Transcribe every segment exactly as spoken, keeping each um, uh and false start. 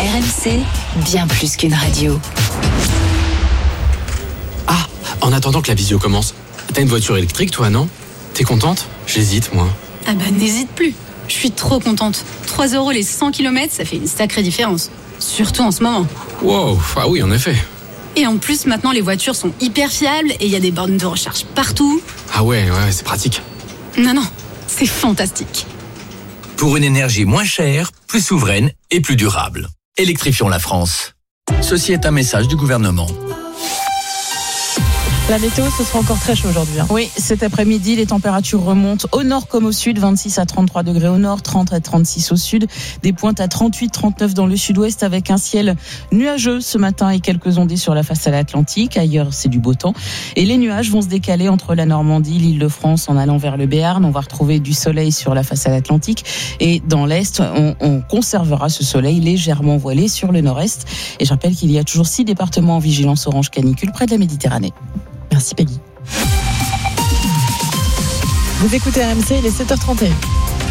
R M C, bien plus qu'une radio. Ah, en attendant que la visio commence, t'as une voiture électrique toi, non ? T'es contente ? J'hésite, moi. Ah bah n'hésite plus. Je suis trop contente. trois euros les cent kilomètres, ça fait une sacrée différence. Surtout en ce moment. Wow, ah oui, en effet. Et en plus, maintenant, les voitures sont hyper fiables et il y a des bornes de recharge partout. Ah ouais, ouais, c'est pratique. Non, non, c'est fantastique. Pour une énergie moins chère, plus souveraine et plus durable. Électrifions la France. Ceci est un message du gouvernement. La météo, ce sera encore très chaud aujourd'hui. Hein. Oui, cet après-midi, les températures remontent au nord comme au sud, vingt-six à trente-trois degrés au nord, trente à trente-six au sud, des pointes à trente-huit à trente-neuf dans le sud-ouest avec un ciel nuageux ce matin et quelques ondées sur la façade atlantique. Ailleurs, c'est du beau temps. Et les nuages vont se décaler entre la Normandie, l'Île-de-France en allant vers le Béarn. On va retrouver du soleil sur la façade atlantique et dans l'est, on, on conservera ce soleil légèrement voilé sur le nord-est. Et je rappelle qu'il y a toujours six départements en vigilance orange canicule près de la Méditerranée. Merci Peggy. Vous écoutez R M C, il est sept heures trente et un.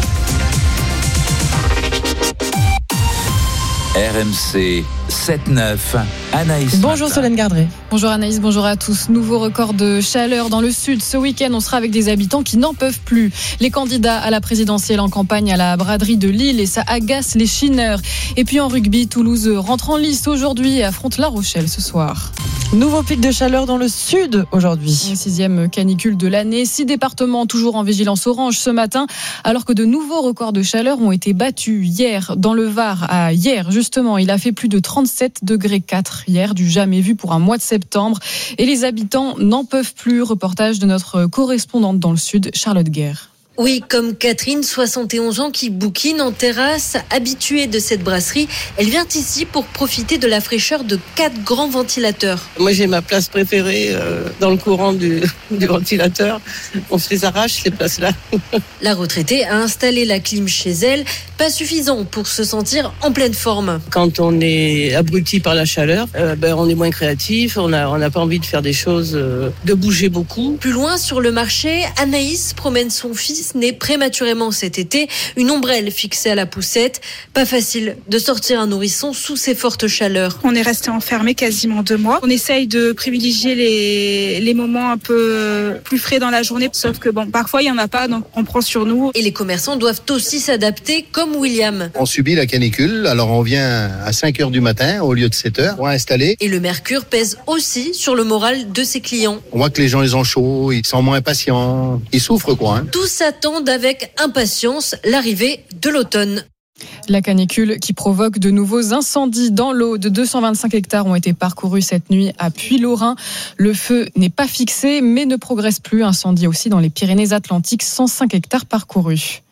R M C sept neuf, Anaïs. Bonjour Martin. Solène Gardré. Bonjour Anaïs, bonjour à tous. Nouveau record de chaleur dans le sud. Ce week-end, on sera avec des habitants qui n'en peuvent plus. Les candidats à la présidentielle en campagne à la braderie de Lille et ça agace les chineurs. Et puis en rugby, Toulouse rentre en lice aujourd'hui et affronte La Rochelle ce soir. Nouveau pic de chaleur dans le sud aujourd'hui. Sixième canicule de l'année. Six départements toujours en vigilance orange ce matin, alors que de nouveaux records de chaleur ont été battus hier dans le Var. À hier, justement, il a fait plus de trente-sept degrés quatre hier, du jamais vu pour un mois de septembre. Et les habitants n'en peuvent plus. Reportage de notre correspondante dans le sud, Charlotte Guerre. Oui, comme Catherine, soixante et onze ans, qui bouquine en terrasse, habituée de cette brasserie. Elle vient ici pour profiter de la fraîcheur de quatre grands ventilateurs. Moi, j'ai ma place préférée euh, dans le courant du, du ventilateur. On se les arrache, ces places-là. La retraitée a installé la clim chez elle, pas suffisant pour se sentir en pleine forme. Quand on est abruti par la chaleur, euh, ben, on est moins créatif, on n'a on n'a pas envie de faire des choses, euh, de bouger beaucoup. Plus loin, sur le marché, Anaïs promène son fils né prématurément cet été, une ombrelle fixée à la poussette. Pas facile de sortir un nourrisson sous ces fortes chaleurs. On est resté enfermé quasiment deux mois. On essaye de privilégier les, les moments un peu plus frais dans la journée, sauf que bon, parfois il n'y en a pas, donc on prend sur nous. Et les commerçants doivent aussi s'adapter, comme William. On subit la canicule, alors on vient à cinq heures du matin au lieu de sept heures pour installer. Et le mercure pèse aussi sur le moral de ses clients. On voit que les gens ils ont chaud, ils sont moins patients, ils souffrent quoi. Hein. Tout ça attendent avec impatience l'arrivée de l'automne. La canicule qui provoque de nouveaux incendies dans l'eau de deux cent vingt-cinq hectares ont été parcourus cette nuit à Puylaurens. Le feu n'est pas fixé mais ne progresse plus. Incendie aussi dans les Pyrénées-Atlantiques, cent cinq hectares parcourus.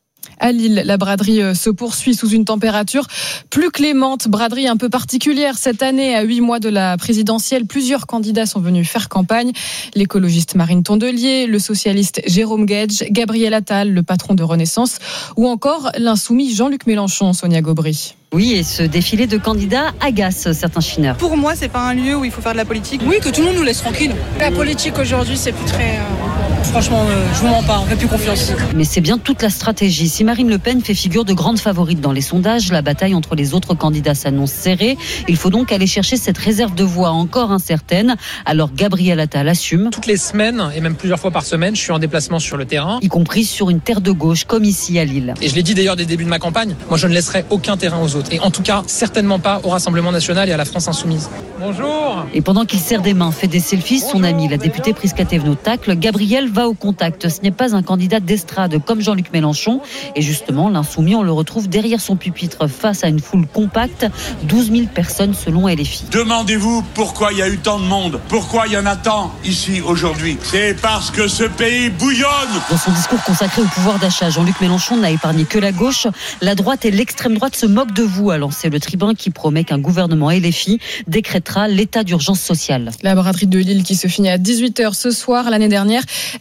À Lille, la braderie se poursuit sous une température plus clémente. Braderie un peu particulière cette année, à huit mois de la présidentielle. Plusieurs candidats sont venus faire campagne. L'écologiste Marine Tondelier, le socialiste Jérôme Guedj, Gabriel Attal, le patron de Renaissance, ou encore l'insoumis Jean-Luc Mélenchon, Sonia Gaubry. Oui, et ce défilé de candidats agace certains chineurs. Pour moi, c'est pas un lieu où il faut faire de la politique. Oui, que tout le monde nous laisse tranquille. La politique aujourd'hui, c'est plus très... Euh... Franchement, euh, je vous mens pas, on fait plus confiance. Mais c'est bien toute la stratégie. Si Marine Le Pen fait figure de grande favorite dans les sondages, la bataille entre les autres candidats s'annonce serrée. Il faut donc aller chercher cette réserve de voix encore incertaine. Alors Gabriel Attal assume. Toutes les semaines, et même plusieurs fois par semaine, je suis en déplacement sur le terrain. Y compris sur une terre de gauche, comme ici à Lille. Et je l'ai dit d'ailleurs dès le début de ma campagne, moi je ne laisserai aucun terrain aux autres. Et en tout cas, certainement pas au Rassemblement National et à la France Insoumise. Bonjour. Et pendant qu'il serre des mains, fait des selfies, son Bonjour, ami, la députée Prisca Thévenot tacle, Gabriel va au contact. Ce n'est pas un candidat d'estrade comme Jean-Luc Mélenchon. Et justement, l'insoumis, on le retrouve derrière son pupitre face à une foule compacte. douze mille personnes selon L F I. Demandez-vous pourquoi il y a eu tant de monde. Pourquoi il y en a tant ici aujourd'hui. C'est parce que ce pays bouillonne. Dans son discours consacré au pouvoir d'achat, Jean-Luc Mélenchon n'a épargné que la gauche. La droite et l'extrême droite se moquent de vous, a lancé le tribun qui promet qu'un gouvernement L F I décrétera l'état d'urgence sociale. La braderie de Lille qui se finit à dix-huit heures ce soir. L'année dernière,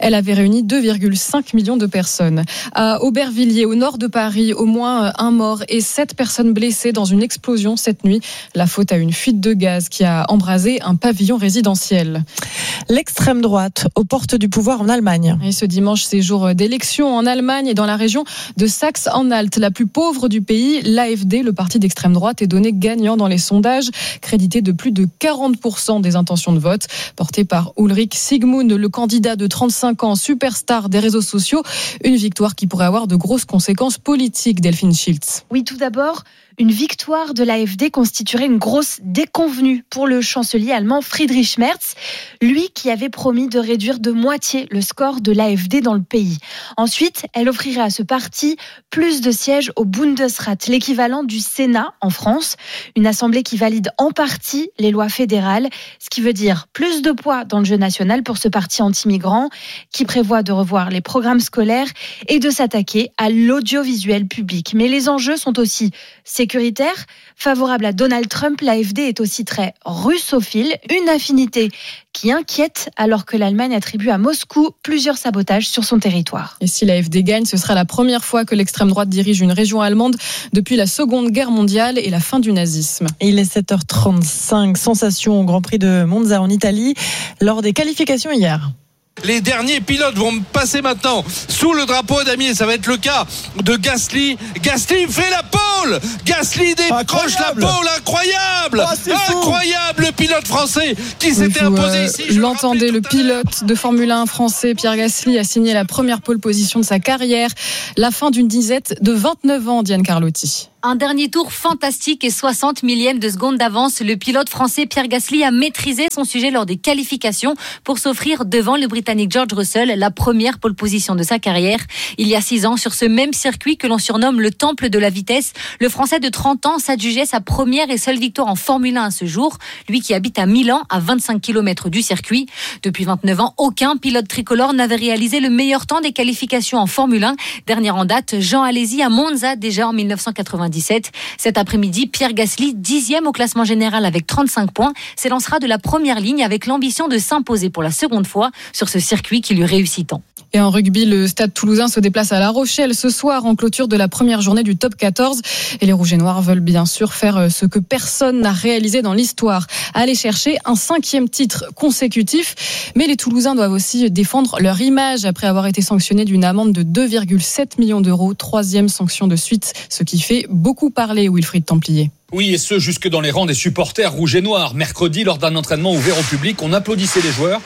Elle avait réuni deux virgule cinq millions de personnes. À Aubervilliers, au nord de Paris, au moins un mort et sept personnes blessées dans une explosion cette nuit. La faute à une fuite de gaz qui a embrasé un pavillon résidentiel. L'extrême droite aux portes du pouvoir en Allemagne. Et ce dimanche, c'est jour d'élection en Allemagne et dans la région de Saxe-Anhalt, la plus pauvre du pays. L'A F D, le parti d'extrême droite, est donné gagnant dans les sondages, crédité de plus de quarante pour cent des intentions de vote. Porté par Ulrich Sigmund, le candidat de trente-cinq ans, superstar des réseaux sociaux. Une victoire qui pourrait avoir de grosses conséquences politiques, Delphine Schiltz. Oui, tout d'abord, une victoire de l'A F D constituerait une grosse déconvenue pour le chancelier allemand Friedrich Merz, lui qui avait promis de réduire de moitié le score de l'A F D dans le pays. Ensuite, elle offrirait à ce parti plus de sièges au Bundesrat, l'équivalent du Sénat en France, une assemblée qui valide en partie les lois fédérales, ce qui veut dire plus de poids dans le jeu national pour ce parti anti-migrant qui prévoit de revoir les programmes scolaires et de s'attaquer à l'audiovisuel public. Mais les enjeux sont aussi sécuritaire. Favorable à Donald Trump, l'A F D est aussi très russophile, une affinité qui inquiète alors que l'Allemagne attribue à Moscou plusieurs sabotages sur son territoire. Et si l'A F D gagne, ce sera la première fois que l'extrême droite dirige une région allemande depuis la Seconde Guerre mondiale et la fin du nazisme. Et il est sept heures trente-cinq, sensation au Grand Prix de Monza en Italie lors des qualifications hier. Les derniers pilotes vont passer maintenant sous le drapeau d'Amier. Ça va être le cas de Gasly. Gasly fait la pole. Gasly décroche la pole. Incroyable. Oh, incroyable le pilote français qui s'était vous, imposé euh, ici. L'entendez, le pilote de Formule un français Pierre Gasly a signé la première pole position de sa carrière. La fin d'une disette de vingt-neuf ans, Diane Carlotti. Un dernier tour fantastique et soixante millièmes de seconde d'avance. Le pilote français Pierre Gasly a maîtrisé son sujet lors des qualifications pour s'offrir devant le Britannique George Russell la première pole position de sa carrière. Il y a six ans, sur ce même circuit que l'on surnomme le temple de la vitesse, le Français de trente ans s'adjugeait sa première et seule victoire en Formule un à ce jour. Lui qui habite à Milan, à vingt-cinq kilomètres du circuit. Depuis vingt-neuf ans, aucun pilote tricolore n'avait réalisé le meilleur temps des qualifications en Formule un. Dernière en date, Jean Alesi à Monza, déjà en dix-neuf cent quatre-vingt-dix-sept. Cet après-midi, Pierre Gasly, dixième au classement général avec trente-cinq points, s'élancera de la première ligne avec l'ambition de s'imposer pour la seconde fois sur ce circuit qui lui réussit tant. Et en rugby, le Stade Toulousain se déplace à La Rochelle ce soir en clôture de la première journée du top quatorze. Et les Rouges et Noirs veulent bien sûr faire ce que personne n'a réalisé dans l'histoire, aller chercher un cinquième titre consécutif. Mais les Toulousains doivent aussi défendre leur image après avoir été sanctionnés d'une amende de deux virgule sept millions d'euros. Troisième sanction de suite, ce qui fait beaucoup parler, Wilfried Templier. Oui, et ce, jusque dans les rangs des supporters rouges et noirs. Mercredi, lors d'un entraînement ouvert au public, on applaudissait les joueurs.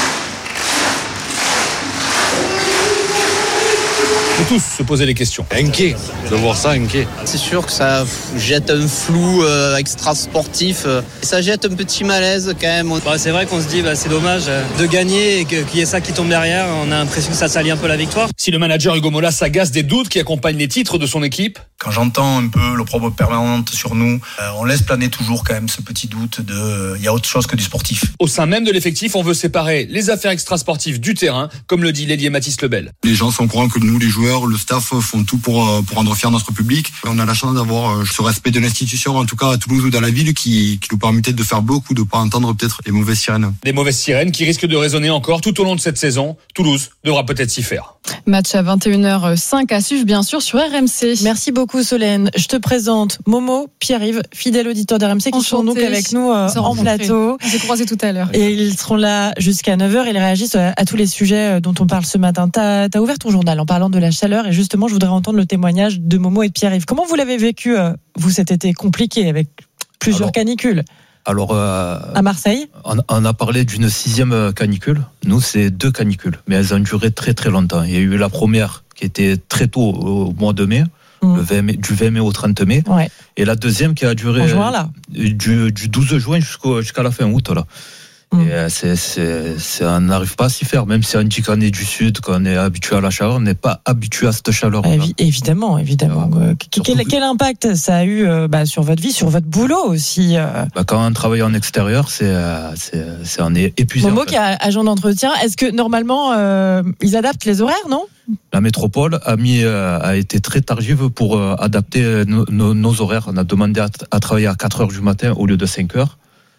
On peut tous se poser des questions. Inquiet de voir ça, inquiet. C'est sûr que ça jette un flou euh, extra sportif. Euh, ça jette un petit malaise quand même. Bah, c'est vrai qu'on se dit bah, c'est dommage de gagner et qu'il y ait ça qui tombe derrière. On a l'impression que ça salit un peu la victoire. Si le manager Hugo Mola s'agace des doutes qui accompagnent les titres de son équipe. Quand j'entends un peu l'opprobre permanente sur nous, euh, on laisse planer toujours quand même ce petit doute de il euh, y a autre chose que du sportif. Au sein même de l'effectif, on veut séparer les affaires extrasportives du terrain, comme le dit l'ailier Mathis Lebel. Les gens sont au courant que nous, les joueurs, le staff font tout pour pour rendre fier notre public. On a la chance d'avoir ce respect de l'institution, en tout cas à Toulouse ou dans la ville, qui, qui nous permet peut-être de faire beaucoup, de pas entendre peut-être les mauvaises sirènes. Des mauvaises sirènes qui risquent de résonner encore tout au long de cette saison. Toulouse devra peut-être s'y faire. Match à vingt et une heures cinq à suivre bien sûr sur R M C. Merci beaucoup Solène. Je te présente Momo, Pierre-Yves, fidèle auditeur d'R M C qui sont donc avec nous euh, en plateau. On s'est croisés tout à l'heure. Et ils seront là jusqu'à neuf heures. Ils réagissent à, à tous les sujets dont on parle ce matin. T'as, t'as ouvert ton journal en parlant de la chaleur et justement je voudrais entendre le témoignage de Momo et de Pierre-Yves. Comment vous l'avez vécu, euh, vous, cet été compliqué avec plusieurs alors, canicules alors, euh, à Marseille on, on a parlé d'une sixième canicule. Nous, c'est deux canicules, mais elles ont duré très très longtemps. Il y a eu la première qui était très tôt au mois de mai, mmh. le vingt mai du vingt mai au trente mai, ouais. Et la deuxième qui a duré en juin, là. Du, du douze juin jusqu'au, jusqu'à la fin août. Là. Mmh. Et c'est, c'est, c'est, on n'arrive pas à s'y faire, même si on dit qu'on est du sud, qu'on est habitué à la chaleur, on n'est pas habitué à cette chaleur. Évi- évidemment, évidemment. Euh, quel, quel impact ça a eu euh, bah, sur votre vie, sur votre boulot aussi euh... bah, Quand on travaille en extérieur, c'est, c'est, c'est, on est épuisé. Momo en fait. Qui est agent d'entretien, est-ce que normalement euh, ils adaptent les horaires, non ? La métropole a, mis, euh, a été très tardive pour euh, adapter nos, nos, nos horaires. On a demandé à, à travailler à quatre heures du matin au lieu de cinq heures.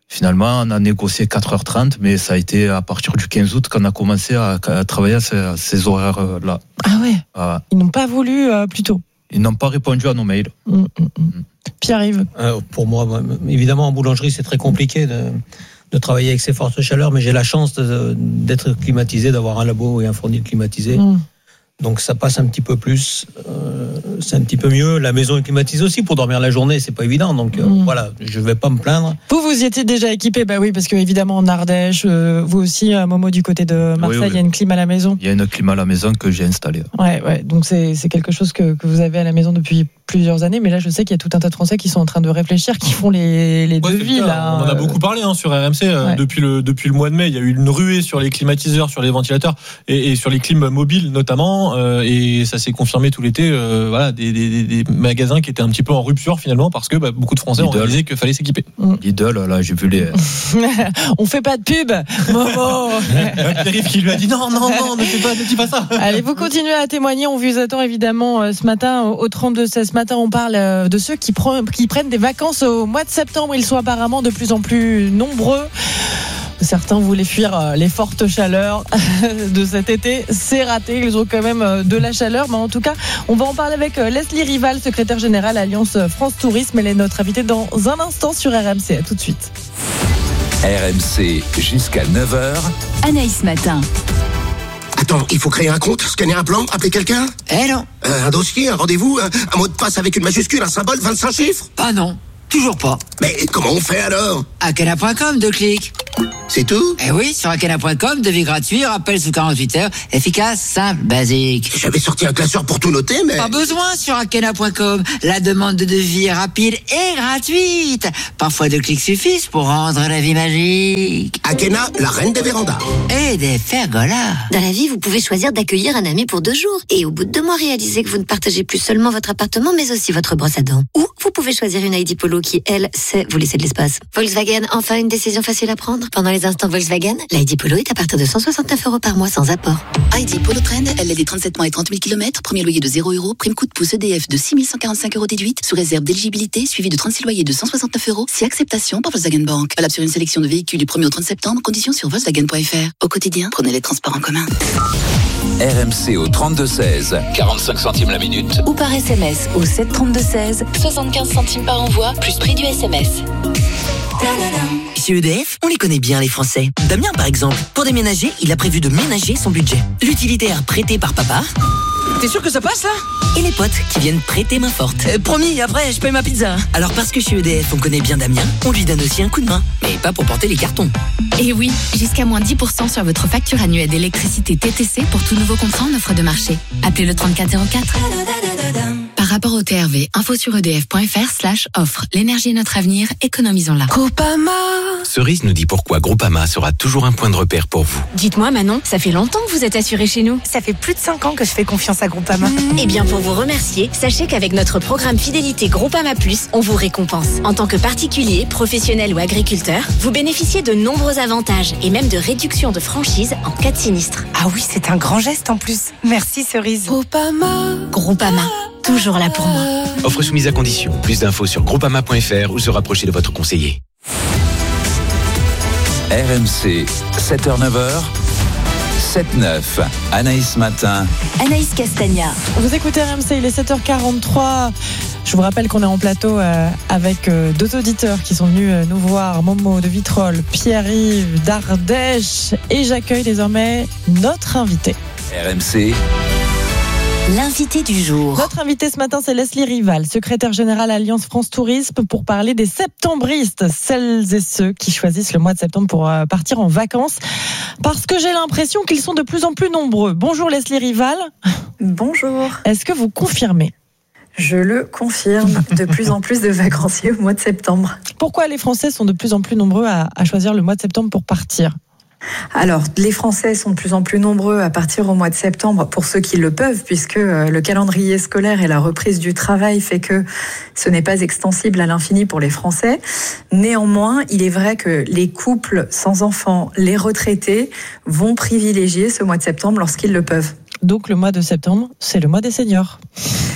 Finalement, on a négocié quatre heures trente, mais ça a été à partir du quinze août qu'on a commencé à, à travailler à ces, à ces horaires-là. Ah ouais ah. Ils n'ont pas voulu euh, plus tôt. Ils n'ont pas répondu à nos mails. Mmh, mmh, mmh. Pierre-Yves. euh, Pour moi, évidemment, en boulangerie, c'est très compliqué de, de travailler avec ces fortes chaleurs, mais j'ai la chance de, d'être climatisé, d'avoir un labo et un fournil climatisé. Mmh. Donc ça passe un petit peu plus, euh, c'est un petit peu mieux. La maison est climatisée aussi pour dormir la journée, c'est pas évident. Donc euh, mmh. voilà, je vais pas me plaindre. Vous, vous y étiez déjà équipé, bah oui, parce que évidemment en Ardèche, euh, vous aussi, à Momo du côté de Marseille, oui, oui. Il y a une clim à la maison. Il y a une clim à la maison que j'ai installée. Ouais, ouais. Donc c'est c'est quelque chose que que vous avez à la maison depuis plusieurs années, mais là je sais qu'il y a tout un tas de Français qui sont en train de réfléchir, qui font les les ouais, devis là. On en a beaucoup parlé hein, sur R M C euh, ouais. depuis le depuis le mois de mai. Il y a eu une ruée sur les climatiseurs, sur les ventilateurs et, et sur les clims mobiles notamment, euh, et ça s'est confirmé tout l'été. Euh, voilà, des, des, des magasins qui étaient un petit peu en rupture finalement parce que bah, beaucoup de Français Lidl. ont réalisé qu'il fallait s'équiper. Mm. Lidl, là, j'ai vu les. On fait pas de pub. Momo. Pierre-Yves qui lui a dit non, non, non, ne fais pas, ne dis pas ça. Allez, vous continuez à témoigner. On vous attend évidemment ce matin au trente-deux seize. Ce matin, on parle de ceux qui, pre- qui prennent des vacances au mois de septembre. Ils sont apparemment de plus en plus nombreux. Certains voulaient fuir les fortes chaleurs de cet été. C'est raté. Ils ont quand même de la chaleur. Mais en tout cas, on va en parler avec Leslie Rival, secrétaire générale Alliance France Tourisme. Elle est notre invitée dans un instant sur R M C. À tout de suite. R M C jusqu'à neuf heures. Anaïs Matin. Attends, il faut créer un compte, scanner un plan, appeler quelqu'un ? Eh non. Euh, un dossier, un rendez-vous, un, un mot de passe avec une majuscule, un symbole, vingt-cinq chiffres ? Ah non, toujours pas. Mais comment on fait alors ? Akena point com, deux clics. C'est tout ? Eh oui, sur Akena point com, devis gratuit, rappel sous quarante-huit heures, efficace, simple, basique. J'avais sorti un classeur pour tout noter, mais... Pas besoin sur Akena point com. La demande de devis est rapide et gratuite. Parfois deux clics suffisent pour rendre la vie magique. Akena, la reine des vérandas. Et des pergolas. Dans la vie, vous pouvez choisir d'accueillir un ami pour deux jours. Et au bout de deux mois, réaliser que vous ne partagez plus seulement votre appartement, mais aussi votre brosse à dents. Ou vous pouvez choisir une I D Polo qui, elle, sait vous laisser de l'espace. Volkswagen, enfin une décision facile à prendre. Pendant les instants Volkswagen, l'I D Polo est à partir de cent soixante-neuf euros par mois sans apport. I D Polo Trend, L L D trente-sept mois et trente mille kilomètres, premier loyer de zéro euros, prime coup de pouce E D F de six mille cent quarante-cinq euros déduite, sous réserve d'éligibilité, suivi de trente-six loyers de cent soixante-neuf euros, si acceptation par Volkswagen Bank. Valable sur une sélection de véhicules du premier au trente septembre, conditions sur Volkswagen point F R. Au quotidien, prenez les transports en commun. R M C au trente-deux seize, quarante-cinq centimes la minute. Ou par S M S au sept trente-deux seize, soixante-quinze centimes par envoi, plus prix du S M S. Chez E D F, on les connaît bien les Français. Damien par exemple, pour déménager, il a prévu de ménager son budget. L'utilitaire prêté par papa. T'es sûr que ça passe là ? Et les potes qui viennent prêter main forte. Euh, promis, après je paye ma pizza. Alors parce que chez E D F on connaît bien Damien, on lui donne aussi un coup de main. Mais pas pour porter les cartons. Et oui, jusqu'à moins dix pour cent sur votre facture annuelle d'électricité T T C pour tout nouveau contrat en offre de marché. Appelez le trente-quatre zéro quatre. Par rapport au T R V, info sur edf point fr slash offre. L'énergie est notre avenir, économisons-la. Groupama. Cerise nous dit pourquoi Groupama sera toujours un point de repère pour vous. Dites-moi Manon, ça fait longtemps que vous êtes assurée chez nous. Ça fait plus de cinq ans que je fais confiance à Groupama. Mmh. Eh bien pour vous remercier, sachez qu'avec notre programme fidélité Groupama Plus, on vous récompense. En tant que particulier, professionnel ou agriculteur, vous bénéficiez de nombreux avantages et même de réductions de franchise en cas de sinistre. Ah oui, c'est un grand geste en plus. Merci Cerise. Groupama. Groupama. Toujours là pour moi. Offre soumise à condition. Plus d'infos sur groupama point F R ou se rapprocher de votre conseiller. R M C, sept heures neuf heures. sept neuf, Anaïs Matin. Anaïs Castagna. Vous écoutez R M C, il est sept heures quarante-trois. Je vous rappelle qu'on est en plateau euh, avec euh, deux auditeurs qui sont venus euh, nous voir, Momo de Vitrolles, Pierre-Yves d'Ardèche, et j'accueille désormais notre invité. R M C. L'invité du jour. Notre invité ce matin, c'est Leslie Rival, secrétaire générale Alliance France Tourisme, pour parler des septembristes, celles et ceux qui choisissent le mois de septembre pour partir en vacances, parce que j'ai l'impression qu'ils sont de plus en plus nombreux. Bonjour Leslie Rival. Bonjour. Est-ce que vous confirmez ? Je le confirme, de plus en plus de vacanciers au mois de septembre. Pourquoi les Français sont de plus en plus nombreux à, à choisir le mois de septembre pour partir ? Alors, les Français sont de plus en plus nombreux à partir au mois de septembre pour ceux qui le peuvent, puisque le calendrier scolaire et la reprise du travail fait que ce n'est pas extensible à l'infini pour les Français. Néanmoins, il est vrai que les couples sans enfants, les retraités, vont privilégier ce mois de septembre lorsqu'ils le peuvent. Donc le mois de septembre, c'est le mois des seniors.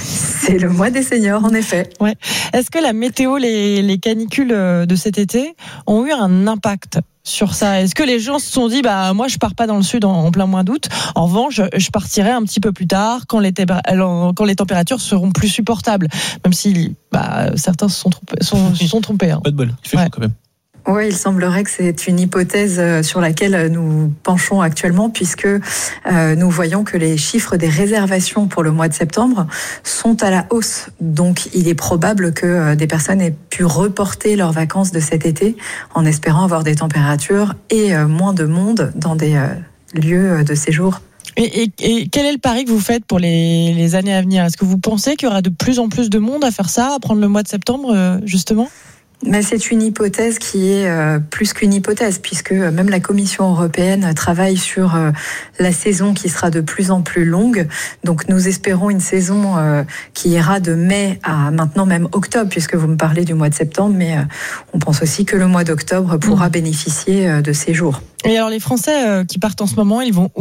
C'est le mois des seniors, en effet. Ouais. Est-ce que la météo, les, les canicules de cet été ont eu un impact sur ça? Est-ce que les gens se sont dit, bah moi je pars pas dans le sud en, en plein mois d'août, en revanche je, je partirai un petit peu plus tard quand les, quand les températures seront plus supportables, même si bah, certains se sont trompés, sont, se sont trompés hein. Pas de bol, il fait ouais. chaud quand même. Oui, il semblerait que c'est une hypothèse sur laquelle nous penchons actuellement, puisque euh, nous voyons que les chiffres des réservations pour le mois de septembre sont à la hausse. Donc, il est probable que des personnes aient pu reporter leurs vacances de cet été en espérant avoir des températures et euh, moins de monde dans des euh, lieux de séjour. Et, et, et quel est le pari que vous faites pour les, les années à venir? Est-ce que vous pensez qu'il y aura de plus en plus de monde à faire ça, à prendre le mois de septembre, justement ? Mais c'est une hypothèse qui est euh, plus qu'une hypothèse, puisque même la Commission européenne travaille sur euh, la saison qui sera de plus en plus longue. Donc nous espérons une saison euh, qui ira de mai à maintenant même octobre, puisque vous me parlez du mois de septembre, mais euh, on pense aussi que le mois d'octobre pourra mmh. bénéficier euh, de ces jours. Et alors les Français euh, qui partent en ce moment, ils vont où ?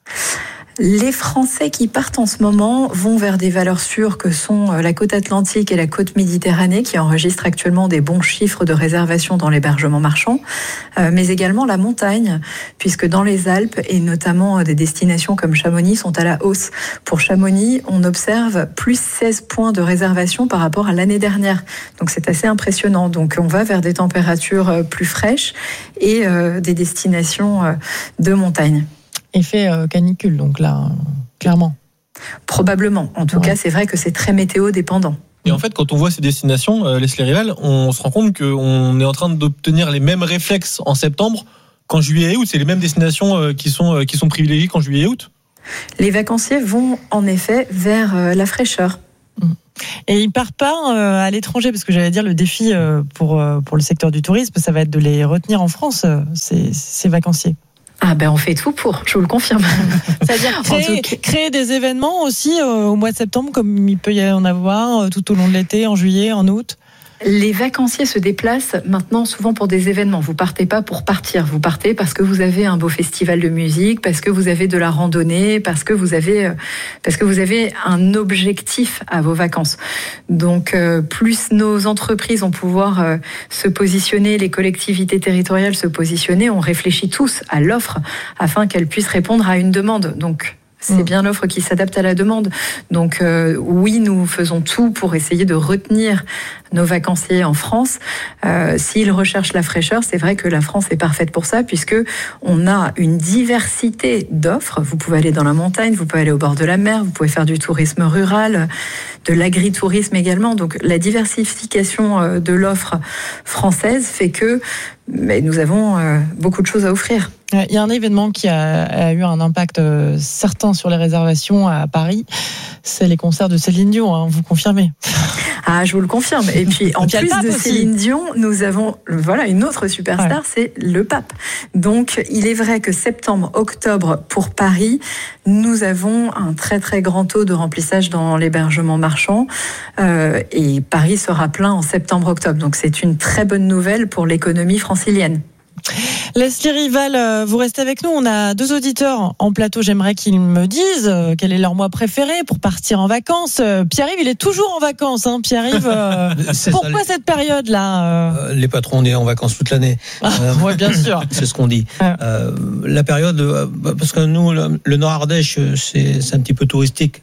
Les Français qui partent en ce moment vont vers des valeurs sûres que sont la côte atlantique et la côte méditerranée, qui enregistrent actuellement des bons chiffres de réservation dans l'hébergement marchand, euh, mais également la montagne, puisque dans les Alpes, et notamment des destinations comme Chamonix, sont à la hausse. Pour Chamonix, on observe plus seize points de réservation par rapport à l'année dernière. Donc c'est assez impressionnant. Donc on va vers des températures plus fraîches et euh, des destinations euh, de montagne. Effet euh, canicule, donc là, euh, clairement. Probablement. En tout ouais. cas, c'est vrai que c'est très météo dépendant. Et en fait, quand on voit ces destinations, euh, Leslie Rival, on se rend compte qu'on est en train d'obtenir les mêmes réflexes en septembre qu'en juillet et août. C'est les mêmes destinations euh, qui sont, euh, qui sont privilégiées qu'en juillet et août. Les vacanciers vont en effet vers euh, la fraîcheur. Et ils partent pas euh, à l'étranger, parce que j'allais dire le défi euh, pour, euh, pour le secteur du tourisme, ça va être de les retenir en France, euh, ces, ces vacanciers. Ah ben on fait tout pour, je vous le confirme. C'est-à-dire créer, créer des événements aussi euh, au mois de septembre, comme il peut y en avoir euh, tout au long de l'été, en juillet, en août. Les vacanciers se déplacent maintenant souvent pour des événements. Vous partez pas pour partir, vous partez parce que vous avez un beau festival de musique, parce que vous avez de la randonnée, parce que vous avez, parce que vous avez un objectif à vos vacances. Donc euh, plus nos entreprises vont pouvoir euh, se positionner, les collectivités territoriales se positionner, on réfléchit tous à l'offre afin qu'elle puisse répondre à une demande. Donc c'est bien l'offre qui s'adapte à la demande. Donc euh, oui, nous faisons tout pour essayer de retenir nos vacanciers en France. Euh, s'ils recherchent la fraîcheur, c'est vrai que la France est parfaite pour ça, puisque on a une diversité d'offres. Vous pouvez aller dans la montagne, vous pouvez aller au bord de la mer, vous pouvez faire du tourisme rural, de l'agritourisme également. Donc la diversification de l'offre française fait que mais nous avons euh, beaucoup de choses à offrir. Il y a un événement qui a, a eu un impact euh, certain sur les réservations à Paris, c'est les concerts de Céline Dion, hein, vous confirmez? Ah, je vous le confirme. Et puis, en plus de aussi. Céline Dion, nous avons voilà une autre superstar, ouais. c'est le pape. Donc, il est vrai que septembre, octobre, pour Paris, nous avons un très très grand taux de remplissage dans l'hébergement marchand. Euh, et Paris sera plein en septembre-octobre. Donc, c'est une très bonne nouvelle pour l'économie francilienne. Leslie Rival, vous restez avec nous. On a deux auditeurs en plateau. J'aimerais qu'ils me disent quel est leur mois préféré pour partir en vacances. Pierre-Yves, il est toujours en vacances. Hein. Pierre-Yves, euh, pourquoi ça, cette période-là euh... Les patrons, on est en vacances toute l'année. Ah, euh, oui, bien sûr. C'est ce qu'on dit. Euh, la période, parce que nous, le, le Nord-Ardèche, c'est, c'est un petit peu touristique.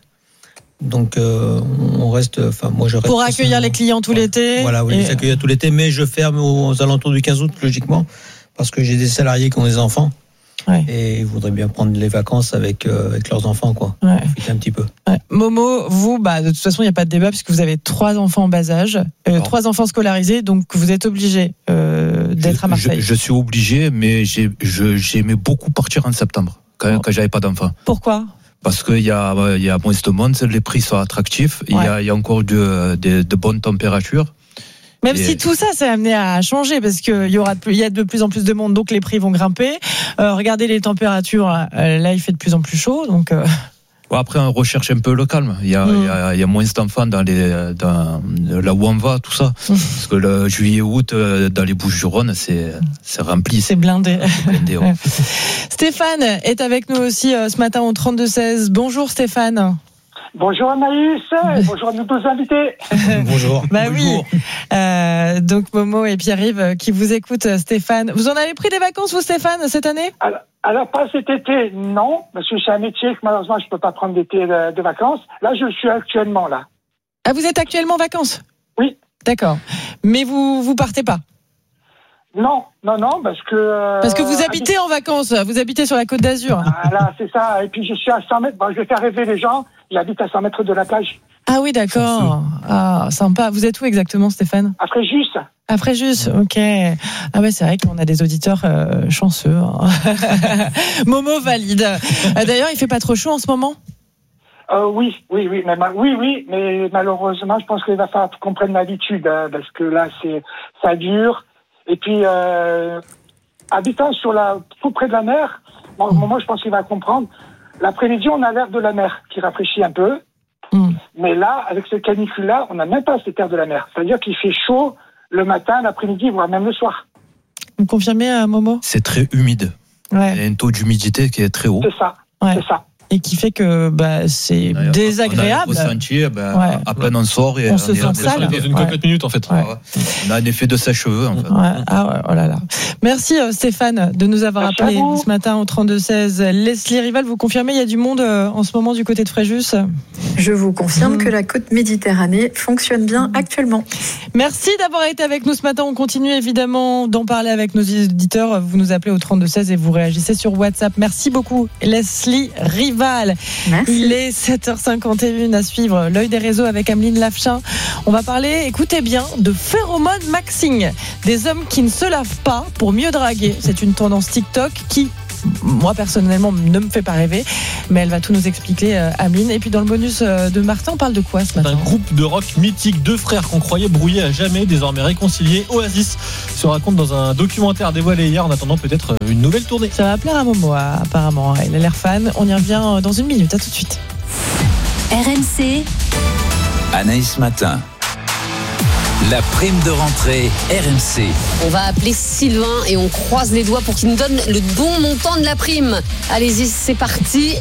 Donc euh, on reste, enfin moi je reste pour accueillir les clients tout l'été. Voilà, oui, et... les accueillir tout l'été, mais je ferme aux, aux alentours du quinze août logiquement, parce que j'ai des salariés qui ont des enfants. Ouais. Et ils voudraient bien prendre les vacances avec, euh, avec leurs enfants, quoi. Ouais. Profiter un petit peu. Ouais. Momo, vous, bah, de toute façon, il n'y a pas de débat puisque vous avez trois enfants en bas âge, euh, trois enfants scolarisés, donc vous êtes obligé euh, d'être je, à Marseille. Je, je suis obligé, mais j'ai, je, j'aimais beaucoup partir en septembre, quand, oh. quand j'avais pas d'enfants. Pourquoi ? Parce qu'il y a, il y a moins de monde, les prix sont attractifs, ouais. il, y a, il y a encore de, de, de bonnes températures. Même et si tout ça, c'est amené à changer, parce qu'il y aura, il y a de plus en plus de monde, donc les prix vont grimper. Euh, regardez les températures, là, il fait de plus en plus chaud, donc. Euh... Bon, après, on recherche un peu le calme. Il y a, mmh. il y a, il y a moins d'enfants dans les, dans là où on va, tout ça. Mmh. Parce que le juillet-août, dans les Bouches-du-Rhône, c'est, c'est rempli. C'est blindé. C'est blindé ouais. Stéphane est avec nous aussi ce matin au trente-deux seize. Bonjour Stéphane. Bonjour Anaïs, bonjour à nos deux invités. Bonjour. Bah Bonjour. oui. Euh, donc Momo et Pierre-Yves qui vous écoutent, Stéphane. Vous en avez pris des vacances, vous, Stéphane, cette année ? alors, alors, pas cet été, non, parce que c'est un métier que malheureusement je peux pas prendre d'été de, de vacances. Là, je suis actuellement là. Ah, vous êtes actuellement en vacances ? Oui. D'accord. Mais vous vous partez pas ? Non, non, non, parce que... Euh, Parce que vous habitez en vacances, vous habitez sur la Côte d'Azur. Voilà, c'est ça. Et puis je suis à cent mètres, bon, je vais faire rêver les gens, j'habite à cent mètres de la plage. Ah oui, d'accord. Ah, sympa. Vous êtes où exactement, Stéphane ? À Fréjus. À Fréjus, ok. Ah ouais, c'est vrai qu'on a des auditeurs euh, chanceux. Hein. Momo valide. D'ailleurs, il fait pas trop chaud en ce moment ? Euh, oui, oui, oui, mais oui, oui, mais malheureusement, je pense qu'il va falloir qu'on prenne l'habitude, hein, parce que là, c'est ça dure. Et puis, euh, habitant sur la, tout près de la mer, bon, mmh. moi, je pense qu'il va comprendre. L'après-midi, on a l'air de la mer qui rafraîchit un peu. Mmh. Mais là, avec ce canicule-là, on n'a même pas cet air de la mer. C'est-à-dire qu'il fait chaud le matin, l'après-midi, voire même le soir. Vous confirmez, euh, Momo ? C'est très humide. Ouais. Il y a un taux d'humidité qui est très haut. C'est ça, ouais. c'est ça. Et qui fait que bah, c'est ouais, désagréable. On a ressenti, ben, ouais. à peine on sort et on, on se sent sale. Dans une ouais. cocotte minute en fait. Ouais. On a un effet de sèche-cheveux en fait. Ouais. Ah ouais, oh là là. Merci Stéphane de nous avoir Merci appelé ce matin au trente-deux seize. Leslie Rival, vous confirmez, il y a du monde en ce moment du côté de Fréjus ? Je vous confirme mmh. que la côte Méditerranée fonctionne bien actuellement. Merci d'avoir été avec nous ce matin. On continue évidemment d'en parler avec nos auditeurs. Vous nous appelez au trente-deux seize et vous réagissez sur WhatsApp. Merci beaucoup Leslie Rival. Merci. Il est sept heures cinquante et une à suivre l'œil des réseaux avec Ameline Lafchin. On va parler, écoutez bien, de phéromones maxing. Des hommes qui ne se lavent pas pour mieux draguer. C'est une tendance TikTok qui, moi personnellement, ne me fait pas rêver. Mais elle va tout nous expliquer, euh, Ameline. Et puis dans le bonus euh, de Martin, on parle de quoi ce matin ? Un groupe de rock mythique, deux frères qu'on croyait brouillés à jamais, désormais réconciliés. Oasis se raconte dans un documentaire dévoilé hier en attendant peut-être une nouvelle tournée. Ça va plaire à Momo apparemment. Il a l'air fan. On y revient dans une minute. À tout de suite. R M C. Anaïs Matin. La prime de rentrée R M C. On va appeler Sylvain et on croise les doigts pour qu'il nous donne le bon montant de la prime. Allez-y, c'est parti.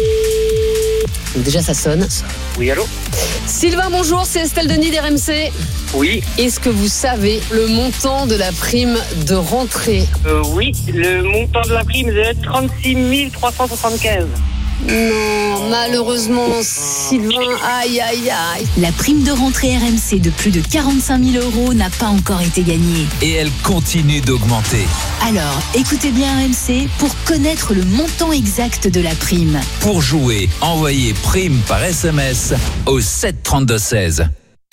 Donc déjà ça sonne. Oui, allô ? Sylvain, bonjour, c'est Estelle Denis d'R M C. Oui. Est-ce que vous savez le montant de la prime de rentrée ? euh, Oui, le montant de la prime est trente-six mille trois cent soixante-quinze. Non, malheureusement, Sylvain, aïe, aïe, aïe. La prime de rentrée R M C de plus de quarante-cinq mille euros n'a pas encore été gagnée. Et elle continue d'augmenter. Alors, écoutez bien R M C pour connaître le montant exact de la prime. Pour jouer, envoyez prime par S M S au sept trente-deux seize.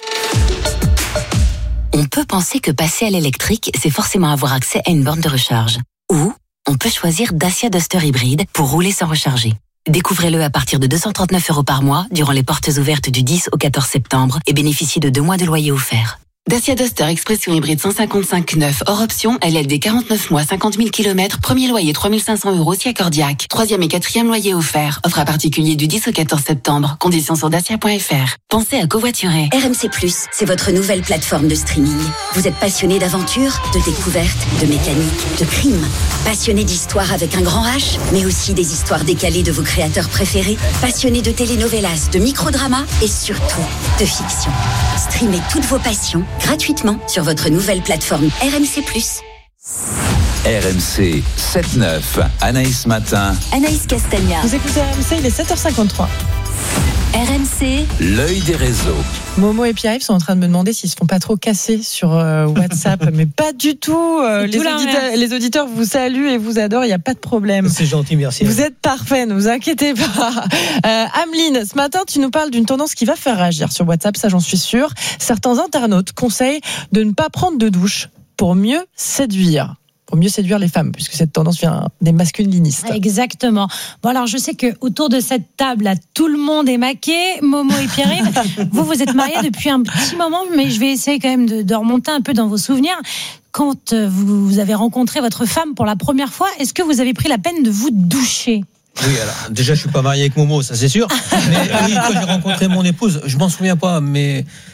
On peut penser que passer à l'électrique, c'est forcément avoir accès à une borne de recharge. Ou on peut choisir Dacia Duster hybride pour rouler sans recharger. Découvrez-le à partir de deux cent trente-neuf euros par mois durant les portes ouvertes du dix au quatorze septembre et bénéficiez de deux mois de loyer offert. Dacia Duster Expression hybride cent cinquante-cinq neuf hors option, L L D quarante-neuf mois, cinquante mille kilomètres, premier loyer trois mille cinq cents euros si accordiaque. Troisième et quatrième loyer offert. Offre à particulier du dix au quatorze septembre. Conditions sur dacia point f r. Pensez à covoiturer. R M C plus, c'est votre nouvelle plateforme de streaming. Vous êtes passionné d'aventure, de découverte, de mécanique, de crime. Passionné d'histoire avec un grand H, mais aussi des histoires décalées de vos créateurs préférés. Passionné de telenovelas, de microdramas et surtout de fiction. Streamez toutes vos passions gratuitement sur votre nouvelle plateforme R M C plus. R M C sept neuf, Anaïs Matin. Anaïs Castagna. Vous écoutez R M C, il est sept heures cinquante-trois. R M C. L'œil des réseaux. Momo et Pierre-Yves sont en train de me demander s'ils se font pas trop casser sur euh, WhatsApp, mais pas du tout. Euh, les, tout auditeurs, les auditeurs vous saluent et vous adorent, il n'y a pas de problème. C'est gentil, merci. Vous êtes parfait, ne vous inquiétez pas. Euh, Ameline, ce matin, tu nous parles d'une tendance qui va faire réagir sur WhatsApp, ça j'en suis sûre. Certains internautes conseillent de ne pas prendre de douche pour mieux séduire. Pour mieux séduire les femmes, puisque cette tendance vient des masculinistes. Exactement. Bon, alors, je sais que autour de cette table, là, tout le monde est maqué. Momo et Pierre-Yves, vous, vous êtes mariés depuis un petit moment, mais je vais essayer quand même de, de remonter un peu dans vos souvenirs. Quand vous avez rencontré votre femme pour la première fois, est-ce que vous avez pris la peine de vous doucher ? Oui, alors, déjà, je suis pas marié avec Momo, ça c'est sûr. Mais oui, quand j'ai rencontré mon épouse, je m'en souviens pas, mais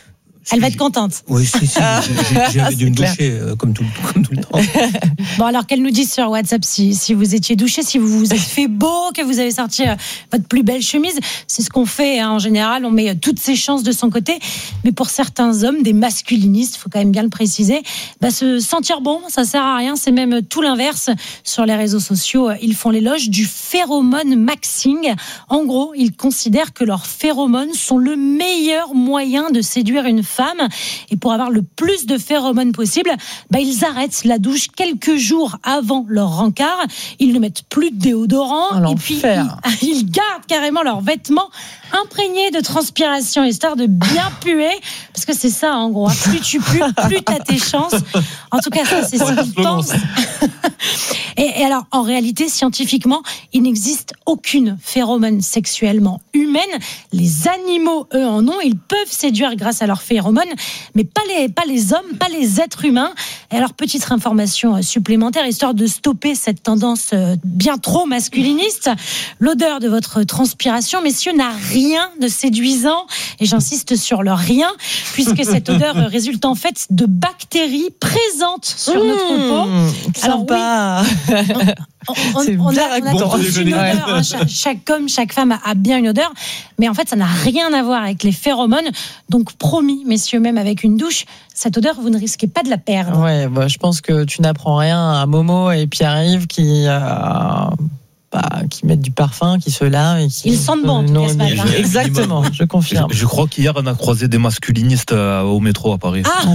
Elle va être contente. Oui, si, si, j'ai, j'ai dû me doucher euh, comme, tout, comme tout le temps. Bon, alors qu'elle nous dise sur WhatsApp si, si vous étiez douché, si vous vous êtes fait beau, que vous avez sorti euh, votre plus belle chemise. C'est ce qu'on fait hein, en général, on met euh, toutes ses chances de son côté. Mais pour certains hommes, des masculinistes, il faut quand même bien le préciser, bah, se sentir bon, ça sert à rien, c'est même tout l'inverse. Sur les réseaux sociaux, euh, ils font l'éloge du phéromone maxing. En gros, ils considèrent que leurs phéromones sont le meilleur moyen de séduire une femme. Et pour avoir le plus de phéromones possible, bah, ils arrêtent la douche quelques jours avant leur rencard. Ils ne mettent plus de déodorant. Oh, et puis, ils, ils gardent carrément leurs vêtements imprégnés de transpiration, histoire de bien puer. Parce que c'est ça, en gros. Plus tu pues, plus tu as tes chances. En tout cas, ça, c'est ce qu'ils pensent. Et, et alors, en réalité, scientifiquement, il n'existe aucune phéromone sexuellement humaine. Les animaux, eux, en ont. Ils peuvent séduire grâce à leurs phéromones, mais pas les, pas les hommes, pas les êtres humains. Et alors, petite information supplémentaire, histoire de stopper cette tendance bien trop masculiniste. L'odeur de votre transpiration, messieurs, n'a rien de séduisant. Et j'insiste sur le rien, puisque cette odeur résulte en fait de bactéries présentes sur mmh, notre peau. Alors, sympa. Oui, on, on, c'est on, a, bien on a bon, tous une odeur, hein, chaque, chaque homme, chaque femme a bien une odeur, mais en fait ça n'a rien à voir avec les phéromones, donc promis messieurs, même avec une douche, cette odeur vous ne risquez pas de la perdre. Ouais, bah, je pense que tu n'apprends rien à Momo et Pierre-Yves qui... Euh... Bah, qui mettent du parfum, qui se lavent et qui... Ils sentent bon, en tout cas, ce matin. Exactement, je confirme. Je, je crois qu'hier, on a croisé des masculinistes au métro à Paris. Ah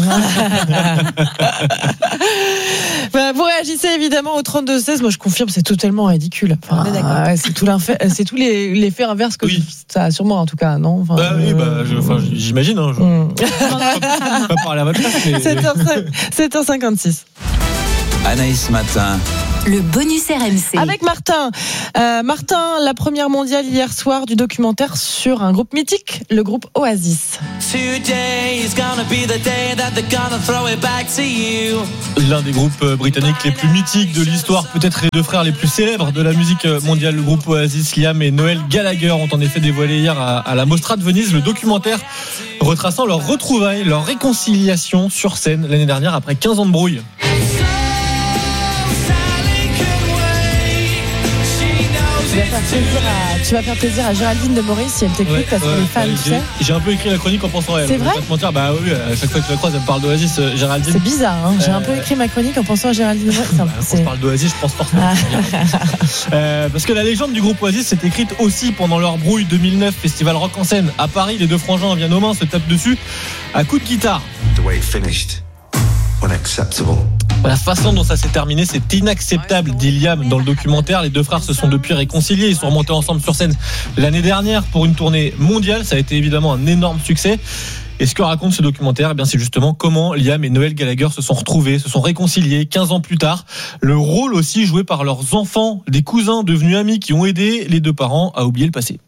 bah, vous réagissez évidemment au trente-deux seize. Moi, je confirme, c'est totalement ridicule. Enfin, on est d'accord. Ouais, c'est tout c'est tous les, les faits inverses que oui. Ça a sûrement, en tout cas, non enfin, bah, oui, bah, je, enfin, j'imagine. Hein, je... mm. pas parler à votre place. Mais... sept heures cinquante-six. Anaïs Matin. Le bonus R M C. Avec Martin. Euh, Martin, la première mondiale hier soir du documentaire sur un groupe mythique, le groupe Oasis. L'un des groupes britanniques les plus mythiques de l'histoire, peut-être les deux frères les plus célèbres de la musique mondiale, le groupe Oasis, Liam et Noel Gallagher, ont en effet dévoilé hier à, à la Mostra de Venise le documentaire retraçant leur retrouvailles, leur réconciliation sur scène l'année dernière après quinze ans de brouille. Tu vas faire plaisir à, tu vas faire plaisir à Géraldine de Maurice si elle t'écoute, ouais, parce ouais, qu'elle est fan, tu sais. J'ai un peu écrit la chronique en pensant à elle. C'est vrai? Je vais pas te mentir, bah oui, à chaque fois que tu la croises, elle me parle d'Oasis, Géraldine. C'est bizarre, hein. J'ai euh... un peu écrit ma chronique en pensant à Géraldine de Maurice. Bah, quand je parle d'Oasis, je pense forcément. euh, parce que la légende du groupe Oasis s'est écrite aussi pendant leur brouille deux mille neuf, festival rock en scène. À Paris, les deux frangins viennent aux mains, se tapent dessus à coups de guitare. The way it finished. Unacceptable. La façon dont ça s'est terminé, c'est inacceptable, dit Liam dans le documentaire. Les deux frères se sont depuis réconciliés. Ils sont remontés ensemble sur scène l'année dernière pour une tournée mondiale. Ça a été évidemment un énorme succès. Et ce que raconte ce documentaire, eh bien, c'est justement comment Liam et Noel Gallagher se sont retrouvés, se sont réconciliés quinze ans plus tard. Le rôle aussi joué par leurs enfants, des cousins devenus amis qui ont aidé les deux parents à oublier le passé.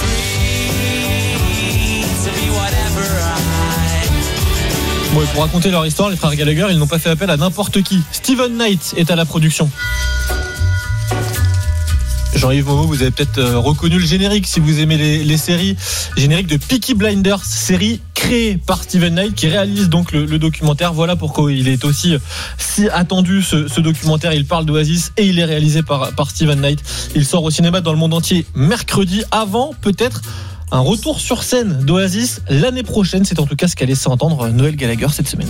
Bon, et pour raconter leur histoire, les frères Gallagher, ils n'ont pas fait appel à n'importe qui. Steven Knight est à la production. Jean-Yves Momo, vous avez peut-être reconnu le générique si vous aimez les, les séries. Générique de Peaky Blinders, série créée par Steven Knight qui réalise donc le, le documentaire. Voilà pourquoi il est aussi si attendu ce, ce documentaire. Il parle d'Oasis et il est réalisé par, par Steven Knight. Il sort au cinéma dans le monde entier mercredi, avant peut-être un retour sur scène d'Oasis l'année prochaine. C'est en tout cas ce qu'a laissé entendre Noel Gallagher cette semaine.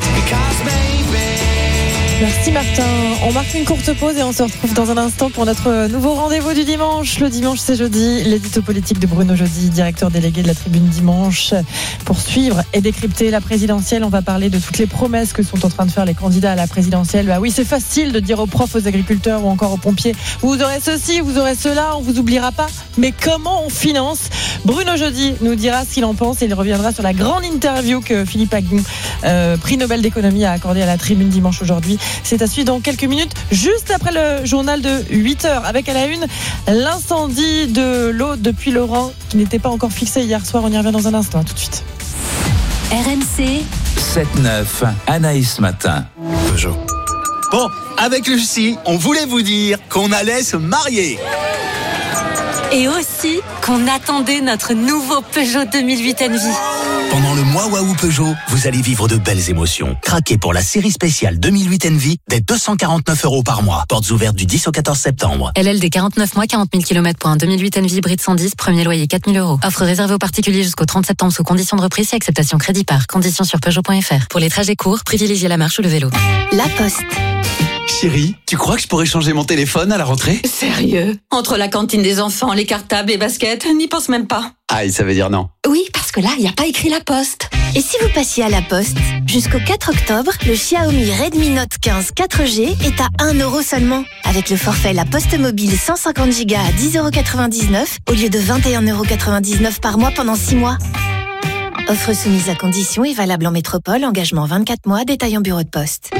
Merci Martin. On marque une courte pause et on se retrouve dans un instant pour notre nouveau rendez-vous du dimanche. Le dimanche, c'est jeudi. L'édito politique de Bruno Jeudi, directeur délégué de la Tribune Dimanche. Pour suivre et décrypter la présidentielle, on va parler de toutes les promesses que sont en train de faire les candidats à la présidentielle. Bah oui, c'est facile de dire aux profs, aux agriculteurs ou encore aux pompiers, vous aurez ceci, vous aurez cela, on vous oubliera pas. Mais comment on finance? Bruno Jeudi nous dira ce qu'il en pense et il reviendra sur la grande interview que Philippe Agnon, euh, prix Nobel d'économie, a accordé à la Tribune Dimanche aujourd'hui. C'est à suivre dans quelques minutes, juste après le journal de huit heures, avec à la une l'incendie de l'eau depuis le Rhin qui n'était pas encore fixé hier soir. On y revient dans un instant, tout de suite. R M C sept neuf, Anaïs Matin. Peugeot. Bon, avec Lucie, on voulait vous dire qu'on allait se marier. Et aussi qu'on attendait notre nouveau Peugeot deux mille huit Envie. Pendant le mois Waouh Peugeot, vous allez vivre de belles émotions. Craquez pour la série spéciale deux mille huit Envy dès deux cent quarante-neuf euros par mois. Portes ouvertes du dix au quatorze septembre. L L D quarante-neuf mois, quarante mille kilomètres pour un deux mille huit Envy hybride cent dix, premier loyer quatre mille euros. Offre réservée aux particuliers jusqu'au trente septembre sous conditions de reprise et acceptation crédit par. Conditions sur Peugeot point F R. Pour les trajets courts, privilégiez la marche ou le vélo. La Poste. Chérie, tu crois que je pourrais changer mon téléphone à la rentrée ? Sérieux ? Entre la cantine des enfants, les cartables, les baskets, n'y pense même pas. Aïe, ça veut dire non. Oui, parce que là, il n'y a pas écrit La Poste. Et si vous passiez à La Poste ? Jusqu'au quatre octobre, le Xiaomi Redmi Note quinze quatre G est à un euro seulement. Avec le forfait La Poste Mobile cent cinquante giga à dix euros quatre-vingt-dix-neuf au lieu de vingt et un euros quatre-vingt-dix-neuf par mois pendant six mois. Offre soumise à conditions et valable en métropole, engagement vingt-quatre mois, détail en bureau de poste.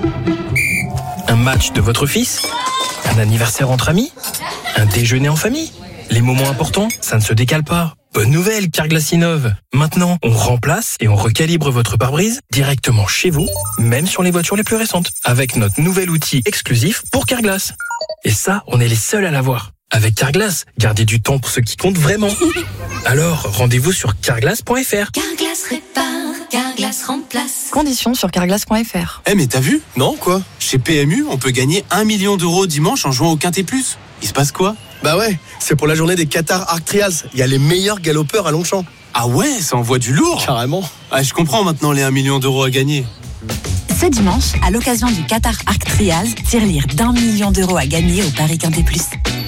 Un match de votre fils ? Un anniversaire entre amis ? Un déjeuner en famille ? Les moments importants, ça ne se décale pas. Bonne nouvelle, Carglass innove. Maintenant, on remplace et on recalibre votre pare-brise directement chez vous, même sur les voitures les plus récentes, avec notre nouvel outil exclusif pour Carglass. Et ça, on est les seuls à l'avoir. Avec Carglass, gardez du temps pour ce qui compte vraiment. Alors, rendez-vous sur carglass point F R. Carglass répare, Carglass remplace. Conditions sur carglass point F R. Eh mais t'as vu ? Non quoi ? Chez P M U, on peut gagner un million d'euros dimanche en jouant au Quintet Plus. Il se passe quoi ? Bah ouais, c'est pour la journée des Qatar Arc Trials. Il y a les meilleurs galopeurs à Longchamp. Ah ouais, ça envoie du lourd. Carrément. Ah, je comprends maintenant les un million d'euros à gagner. Ce dimanche, à l'occasion du Qatar Arc Trials, tirelire d'un million d'euros à gagner au Paris Quintet Plus.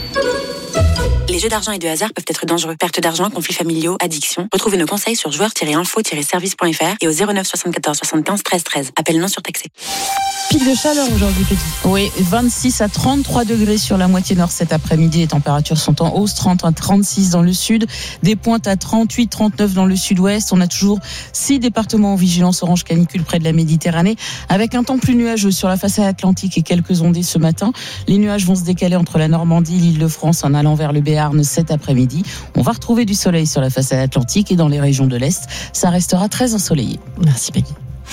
Les jeux d'argent et de hasard peuvent être dangereux. Perte d'argent, conflits familiaux, addiction. Retrouvez nos conseils sur joueurs tiret info tiret service point F R et au zéro neuf soixante-quatorze soixante-quinze treize treize. Appel non surtaxé. Pic de chaleur aujourd'hui, Peggy. Oui, vingt-six à trente-trois degrés sur la moitié nord cet après-midi. Les températures sont en hausse, trente à trente-six dans le sud. Des pointes à trente-huit, trente-neuf dans le sud-ouest. On a toujours six départements en vigilance orange canicule près de la Méditerranée, avec un temps plus nuageux sur la façade atlantique et quelques ondées ce matin. Les nuages vont se décaler entre la Normandie et l'Île-de-France en allant vers le Béarn cet après-midi. On va retrouver du soleil sur la façade atlantique et dans les régions de l'Est, ça restera très ensoleillé. Merci Peggy.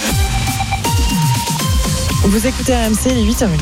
Vous écoutez R M C, les huit heures.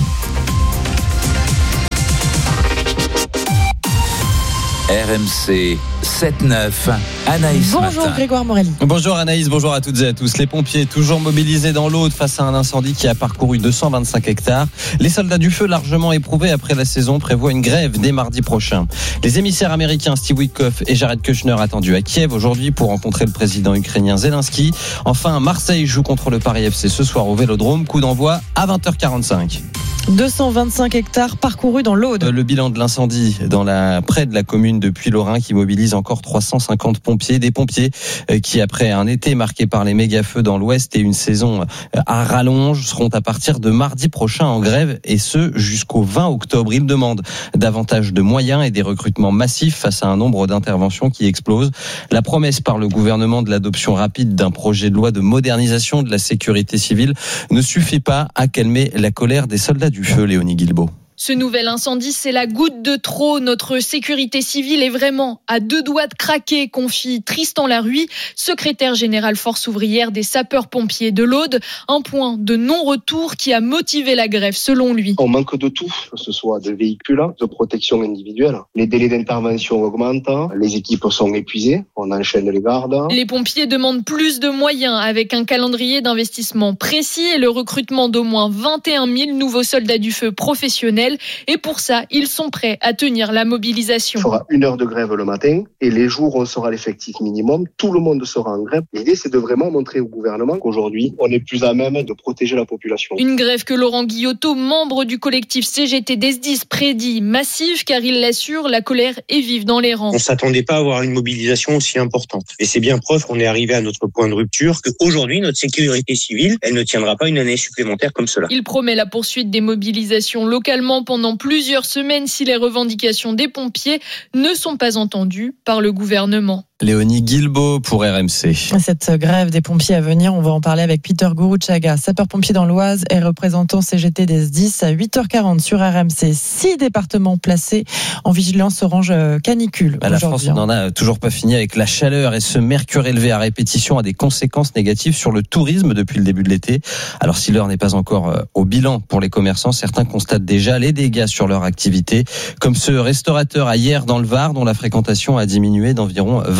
R M C sept neuf, Anaïs Bonjour Matin. Grégoire Morelli. Bonjour Anaïs, bonjour à toutes et à tous. Les pompiers toujours mobilisés dans l'Aude face à un incendie qui a parcouru deux cent vingt-cinq hectares. Les soldats du feu largement éprouvés après la saison prévoient une grève dès mardi prochain. Les émissaires américains Steve Witkoff et Jared Kushner attendus à Kiev aujourd'hui pour rencontrer le président ukrainien Zelensky. Enfin, Marseille joue contre le Paris F C ce soir au Vélodrome. Coup d'envoi à vingt heures quarante-cinq. deux cent vingt-cinq hectares parcourus dans l'Aude. Le bilan de l'incendie dans la, près de la commune de Puylaurens qui mobilise encore trois cent cinquante pompiers. Des pompiers qui, après un été marqué par les méga-feux dans l'Ouest et une saison à rallonge, seront à partir de mardi prochain en grève et ce jusqu'au vingt octobre. Ils demandent davantage de moyens et des recrutements massifs face à un nombre d'interventions qui explose. La promesse par le gouvernement de l'adoption rapide d'un projet de loi de modernisation de la sécurité civile ne suffit pas à calmer la colère des soldats du feu, Léonie Guilbault. Ce nouvel incendie, c'est la goutte de trop. Notre sécurité civile est vraiment à deux doigts de craquer, confie Tristan Laruy, secrétaire général force ouvrière des sapeurs-pompiers de l'Aude. Un point de non-retour qui a motivé la grève, selon lui. On manque de tout, que ce soit de véhicules, de protection individuelle. Les délais d'intervention augmentent, les équipes sont épuisées, on enchaîne les gardes. Les pompiers demandent plus de moyens avec un calendrier d'investissement précis et le recrutement d'au moins vingt et un mille nouveaux soldats du feu professionnels. Et pour ça, ils sont prêts à tenir la mobilisation. Il fera une heure de grève le matin et les jours où on sera l'effectif minimum, tout le monde sera en grève. L'idée, c'est de vraiment montrer au gouvernement qu'aujourd'hui, on est plus à même de protéger la population. Une grève que Laurent Guillotot, membre du collectif C G T D S dix, prédit massive car il l'assure, la colère est vive dans les rangs. On ne s'attendait pas à avoir une mobilisation aussi importante. Et c'est bien preuve qu'on est arrivé à notre point de rupture, qu'aujourd'hui, notre sécurité civile, elle ne tiendra pas une année supplémentaire comme cela. Il promet la poursuite des mobilisations localement pendant plusieurs semaines si les revendications des pompiers ne sont pas entendues par le gouvernement. Léonie Guilbault pour R M C. Cette grève des pompiers à venir, on va en parler avec Peter Gourouchaga, sapeur-pompier dans l'Oise et représentant C G T D S dix à huit heures quarante sur R M C. Six départements placés en vigilance orange canicule. Bah, la France n'en a toujours pas fini avec la chaleur et ce mercure élevé à répétition a des conséquences négatives sur le tourisme depuis le début de l'été. Alors si l'heure n'est pas encore au bilan pour les commerçants, certains constatent déjà les dégâts sur leur activité, comme ce restaurateur à Hyères dans le Var dont la fréquentation a diminué d'environ vingt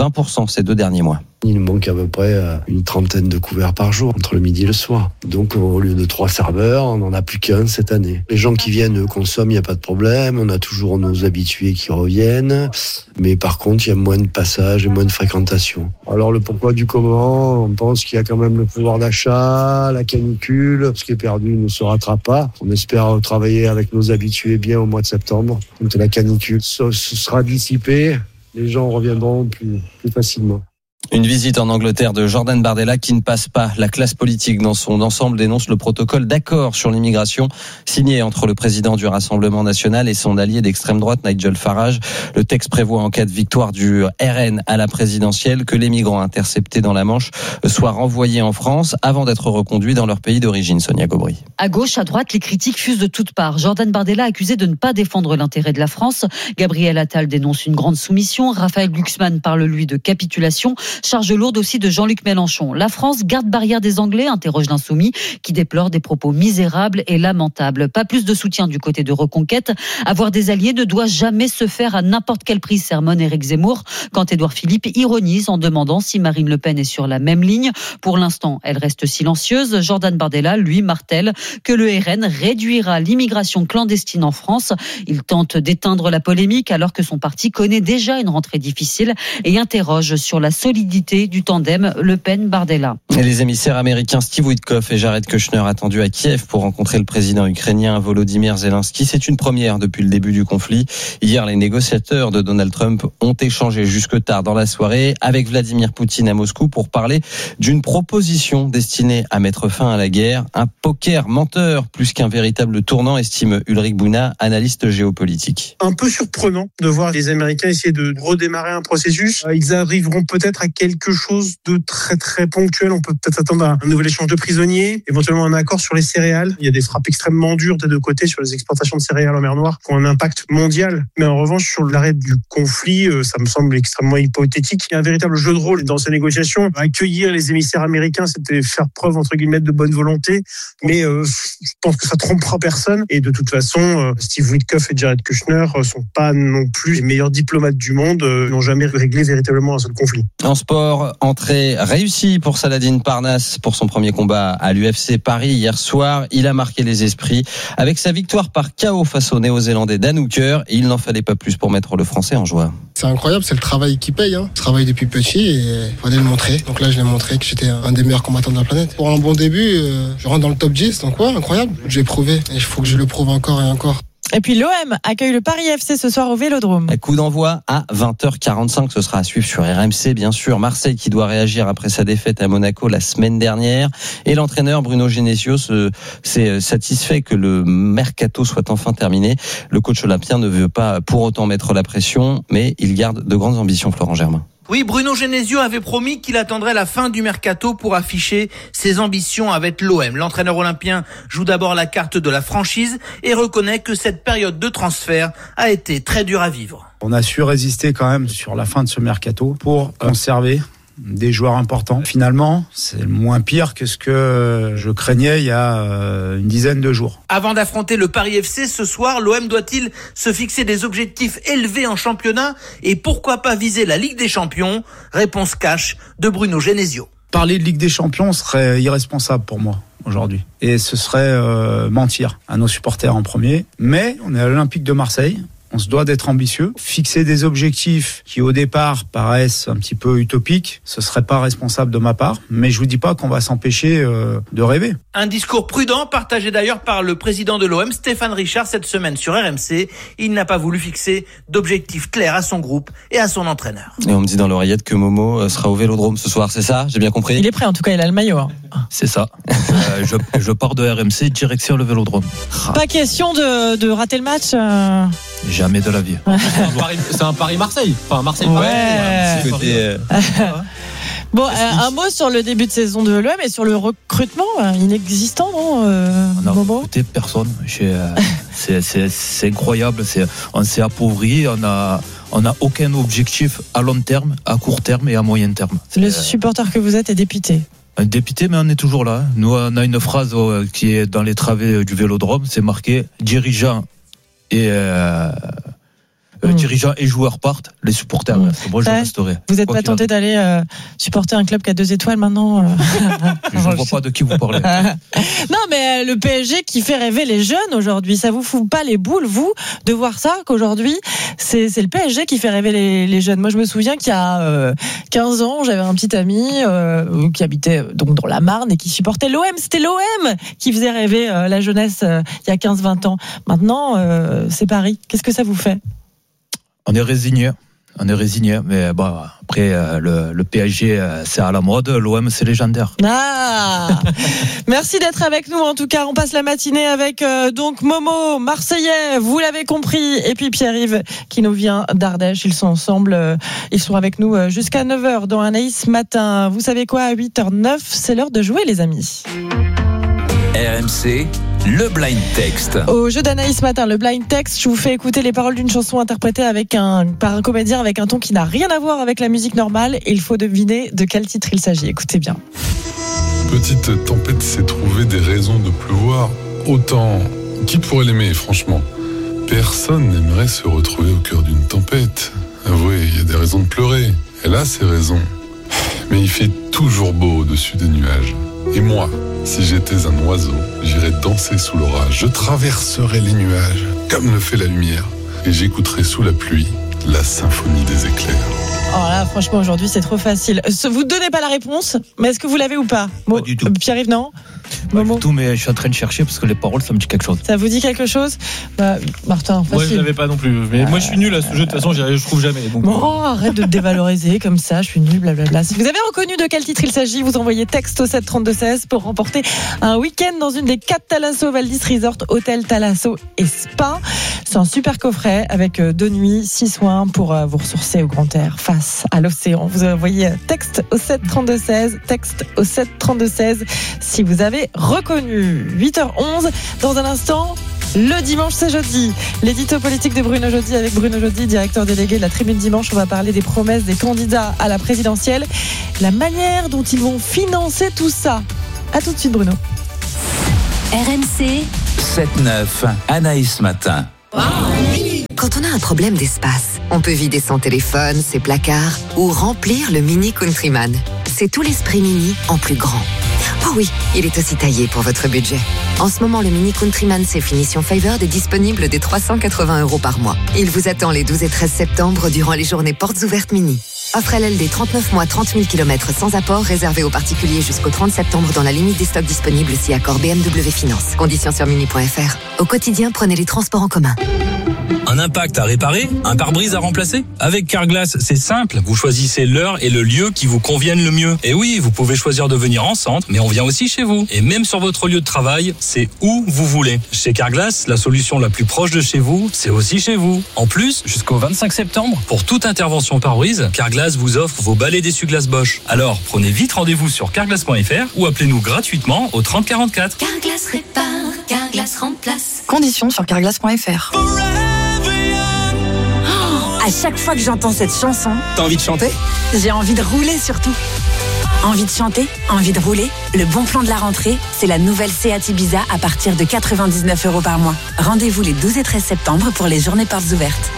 vingt pour cent ces deux derniers mois. Il nous manque à peu près une trentaine de couverts par jour, entre le midi et le soir. Donc au lieu de trois serveurs, on n'en a plus qu'un cette année. Les gens qui viennent consomment, il n'y a pas de problème. On a toujours nos habitués qui reviennent. Mais par contre, il y a moins de passages et moins de fréquentation. Alors le pourquoi du comment, on pense qu'il y a quand même le pouvoir d'achat, la canicule. Ce qui est perdu ne se rattrape pas. On espère travailler avec nos habitués bien au mois de septembre. Quand la canicule se sera dissipée, les gens reviendront plus, plus facilement. Une visite en Angleterre de Jordan Bardella qui ne passe pas. La classe politique dans son ensemble dénonce le protocole d'accord sur l'immigration signé entre le président du Rassemblement national et son allié d'extrême droite Nigel Farage. Le texte prévoit en cas de victoire du R N à la présidentielle que les migrants interceptés dans la Manche soient renvoyés en France avant d'être reconduits dans leur pays d'origine. Sonia Gobry. À gauche, à droite, les critiques fusent de toutes parts. Jordan Bardella accusé de ne pas défendre l'intérêt de la France. Gabriel Attal dénonce une grande soumission. Raphaël Glucksmann parle lui de capitulation. Charge lourde aussi de Jean-Luc Mélenchon. La France garde barrière des Anglais, interroge l'insoumis, qui déplore des propos misérables et lamentables. Pas plus de soutien du côté de Reconquête. Avoir des alliés ne doit jamais se faire à n'importe quel prix, sermonne Éric Zemmour, quand Édouard Philippe ironise en demandant si Marine Le Pen est sur la même ligne. Pour l'instant, elle reste silencieuse. Jordan Bardella, lui, martèle que le R N réduira l'immigration clandestine en France. Il tente d'éteindre la polémique alors que son parti connaît déjà une rentrée difficile et interroge sur la solidité du tandem Le Pen-Bardella. Et les émissaires américains Steve Witkoff et Jared Kushner attendus à Kiev pour rencontrer le président ukrainien Volodymyr Zelensky. C'est une première depuis le début du conflit. Hier, les négociateurs de Donald Trump ont échangé jusque tard dans la soirée avec Vladimir Poutine à Moscou pour parler d'une proposition destinée à mettre fin à la guerre. Un poker menteur plus qu'un véritable tournant, estime Ulrich Bouna, analyste géopolitique. Un peu surprenant de voir les Américains essayer de redémarrer un processus. Ils arriveront peut-être à quelque chose de très très ponctuel. On peut peut-être attendre un nouvel échange de prisonniers, éventuellement un accord sur les céréales. Il y a des frappes extrêmement dures des deux côtés sur les exportations de céréales en mer Noire qui ont un impact mondial. Mais en revanche, sur l'arrêt du conflit, ça me semble extrêmement hypothétique. Il y a un véritable jeu de rôle dans ces négociations. Accueillir les émissaires américains, c'était faire preuve entre guillemets de bonne volonté. Mais euh, je pense que ça trompera personne. Et de toute façon, euh, Steve Witkoff et Jared Kushner euh, sont pas non plus les meilleurs diplomates du monde, euh, n'ont jamais réglé véritablement un seul conflit. En sport, entrée réussie pour Saladin Parnasse pour son premier combat à l'U F C Paris hier soir. Il a marqué les esprits avec sa victoire par K O face au Néo-Zélandais Dan Hooker. Et il n'en fallait pas plus pour mettre le Français en joie. C'est incroyable, c'est le travail qui paye. Hein. Je travaille depuis petit et il fallait le montrer. Donc là, je l'ai montré que j'étais un des meilleurs combattants de la planète. Pour un bon début, euh, je rentre dans le top dix, donc ouais, incroyable. J'ai prouvé et il faut que je le prouve encore et encore. Et puis l'O M accueille le Paris F C ce soir au Vélodrome. Coup d'envoi à vingt heures quarante-cinq, ce sera à suivre sur R M C bien sûr. Marseille qui doit réagir après sa défaite à Monaco la semaine dernière. Et l'entraîneur Bruno Genesio s'est satisfait que le mercato soit enfin terminé. Le coach olympien ne veut pas pour autant mettre la pression, mais il garde de grandes ambitions, Florent Germain. Oui, Bruno Genesio avait promis qu'il attendrait la fin du mercato pour afficher ses ambitions avec l'O M. L'entraîneur olympien joue d'abord la carte de la franchise et reconnaît que cette période de transfert a été très dure à vivre. On a su résister quand même sur la fin de ce mercato pour conserver des joueurs importants. Finalement, c'est moins pire que ce que je craignais il y a une dizaine de jours. Avant d'affronter le Paris F C ce soir, l'O M doit-il se fixer des objectifs élevés en championnat et pourquoi pas viser la Ligue des Champions? Réponse cash de Bruno Genesio. Parler de Ligue des Champions serait irresponsable pour moi aujourd'hui. Et ce serait euh, mentir à nos supporters en premier. Mais on est à l'Olympique de Marseille. On se doit d'être ambitieux. Fixer des objectifs qui, au départ, paraissent un petit peu utopiques, ce serait pas responsable de ma part. Mais je vous dis pas qu'on va s'empêcher euh, de rêver. Un discours prudent, partagé d'ailleurs par le président de l'O M, Stéphane Richard, cette semaine sur R M C. Il n'a pas voulu fixer d'objectifs clairs à son groupe et à son entraîneur. Et on me dit dans l'oreillette que Momo sera au Vélodrome ce soir, c'est ça? J'ai bien compris? Il est prêt, en tout cas, il a le maillot. Hein. C'est ça. euh, je, je pars de R M C, direction le Vélodrome. Pas question de, de rater le match euh... Jamais de la vie. C'est un Paris-Marseille. Enfin, Marseille-Paris. Ouais. Côté, euh... Bon, euh, un mot sur le début de saison de l'O M et sur le recrutement euh, inexistant, non euh, On n'a recruté personne. Euh, c'est, c'est, c'est incroyable. C'est, on s'est appauvri. On a, on n'a aucun objectif à long terme, à court terme et à moyen terme. C'est, le supporter que vous êtes est dépité. Dépité, mais on est toujours là. Nous, on a une phrase euh, qui est dans les travées du Vélodrome. C'est marqué dirigeant et euh, mmh. dirigeants et joueurs partent, les supporters mmh. restent. Moi, je ouais. resterai. Vous n'êtes pas tenté d'aller euh, supporter un club qui a deux étoiles maintenant euh... Je ne vois pas de qui vous parlez. Non, mais euh, le P S G qui fait rêver les jeunes aujourd'hui, ça vous fout pas les boules, vous, de voir ça, qu'aujourd'hui, c'est, c'est le P S G qui fait rêver les, les jeunes. Moi, je me souviens qu'il y a euh, quinze ans, j'avais un petit ami euh, qui habitait donc dans la Marne et qui supportait l'O M. C'était l'O M qui faisait rêver euh, la jeunesse euh, il y a quinze vingt ans. Maintenant, euh, c'est Paris. Qu'est-ce que ça vous fait ? On est résigné. On est résigné, mais bon, après euh, le, le P S G euh, c'est à la mode, l'O M c'est légendaire. Ah merci d'être avec nous. En tout cas, on passe la matinée avec euh, donc Momo, Marseillais, vous l'avez compris, et puis Pierre-Yves qui nous vient d'Ardèche. Ils sont ensemble, euh, ils sont avec nous euh, jusqu'à neuf heures dans Anaïs Matin. Vous savez quoi, à huit heures zéro neuf, c'est l'heure de jouer, les amis. R M C, le blind text. Au jeu d'Anaïs Matin, le blind text, je vous fais écouter les paroles d'une chanson interprétée avec un, par un comédien avec un ton qui n'a rien à voir avec la musique normale, et il faut deviner de quel titre il s'agit. Écoutez bien. Petite tempête s'est trouvée des raisons de pleuvoir. Autant, qui pourrait l'aimer, franchement ? Personne n'aimerait se retrouver au cœur d'une tempête. Avouez, il y a des raisons de pleurer. Elle a ses raisons. Mais il fait toujours beau au-dessus des nuages. Et moi, si j'étais un oiseau, j'irais danser sous l'orage. Je traverserais les nuages, comme le fait la lumière. Et j'écouterais sous la pluie la symphonie des éclairs. Oh là, franchement, aujourd'hui, c'est trop facile. Vous ne donnez pas la réponse, mais est-ce que vous l'avez ou pas ? Pas du tout. Pierre-Yves, non ? Pas du tout, mais je suis en train de chercher parce que les paroles, ça me dit quelque chose. Ça vous dit quelque chose ? bah, Martin, facile. Moi, je l'avais pas non plus. Mais euh... moi, je suis nul à ce jeu. De toute façon, je trouve jamais. Donc... Bon, arrête de te dévaloriser comme ça. Je suis nul, blablabla. Si vous avez reconnu de quel titre il s'agit, vous envoyez texte au sept trente-deux seize pour remporter un week-end dans une des quatre Thalasso Valdis Resort, hôtel Thalasso et Spa. C'est un super coffret avec deux nuits, six soins pour vous ressourcer au grand air face à l'océan. Vous envoyez texte au sept trente-deux seize, texte au sept trente-deux seize si vous avez reconnu. huit heures onze, dans un instant, le dimanche c'est jeudi. L'édito politique de Bruno Jeudi avec Bruno Jeudi, directeur délégué de la Tribune Dimanche. On va parler des promesses des candidats à la présidentielle, la manière dont ils vont financer tout ça. À tout de suite, Bruno. R M C sept neuf, Anaïs Matin. Quand on a un problème d'espace, on peut vider son téléphone, ses placards ou remplir le Mini Countryman. C'est tout l'esprit Mini en plus grand. Oh oui, il est aussi taillé pour votre budget. En ce moment, le Mini Countryman C Finition Favored est disponible dès trois cent quatre-vingts euros par mois. Il vous attend les douze et treize septembre durant les journées portes ouvertes Mini. Offre L L D trente-neuf mois, trente mille kilomètres sans apport, réservé aux particuliers jusqu'au trente septembre dans la limite des stocks disponibles si accord B M W Finance. Conditions sur mini point f r. Au quotidien, prenez les transports en commun. Un impact à réparer, un pare-brise à remplacer. Avec Carglass, c'est simple. Vous choisissez l'heure et le lieu qui vous conviennent le mieux. Et oui, vous pouvez choisir de venir en centre, mais on vient aussi chez vous. Et même sur votre lieu de travail, c'est où vous voulez. Chez Carglass, la solution la plus proche de chez vous, c'est aussi chez vous. En plus, jusqu'au vingt-cinq septembre, pour toute intervention pare-brise, Carglass vous offre vos balais d'essuie-glace Bosch. Alors, prenez vite rendez-vous sur carglass point f r ou appelez-nous gratuitement au trente quarante-quatre. Carglass répare, Carglass remplace. Conditions sur carglass point f r. À chaque fois que j'entends cette chanson, t'as envie de chanter ? J'ai envie de rouler surtout. Envie de chanter, envie de rouler. Le bon plan de la rentrée, c'est la nouvelle Seat Ibiza à partir de quatre-vingt-dix-neuf euros par mois. Rendez-vous les douze et treize septembre pour les journées portes ouvertes.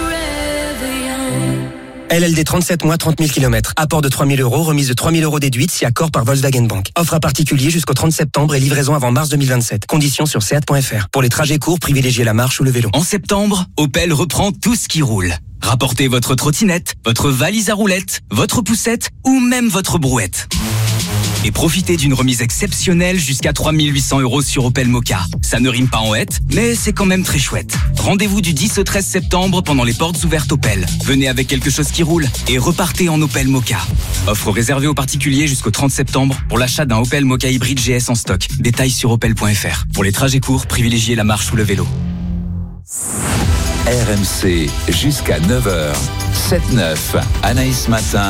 L L D trente-sept mois, trente mille kilomètres. Apport de trois mille euros, remise de trois mille euros déduite si accord par Volkswagen Bank. Offre à particulier jusqu'au trente septembre et livraison avant mars deux mille vingt-sept. Conditions sur seat point f r. Pour les trajets courts, privilégiez la marche ou le vélo. En septembre, Opel reprend tout ce qui roule. Rapportez votre trottinette, votre valise à roulettes, votre poussette ou même votre brouette. Et profitez d'une remise exceptionnelle jusqu'à trois mille huit cents euros sur Opel Mokka. Ça ne rime pas en hête, mais c'est quand même très chouette. Rendez-vous du dix au treize septembre pendant les portes ouvertes Opel. Venez avec quelque chose qui roule et repartez en Opel Mokka. Offre réservée aux particuliers jusqu'au trente septembre pour l'achat d'un Opel Mokka hybride G S en stock. Détails sur opel point f r. Pour les trajets courts, privilégiez la marche ou le vélo. R M C jusqu'à neuf heures. sept neuf, Anaïs Matin.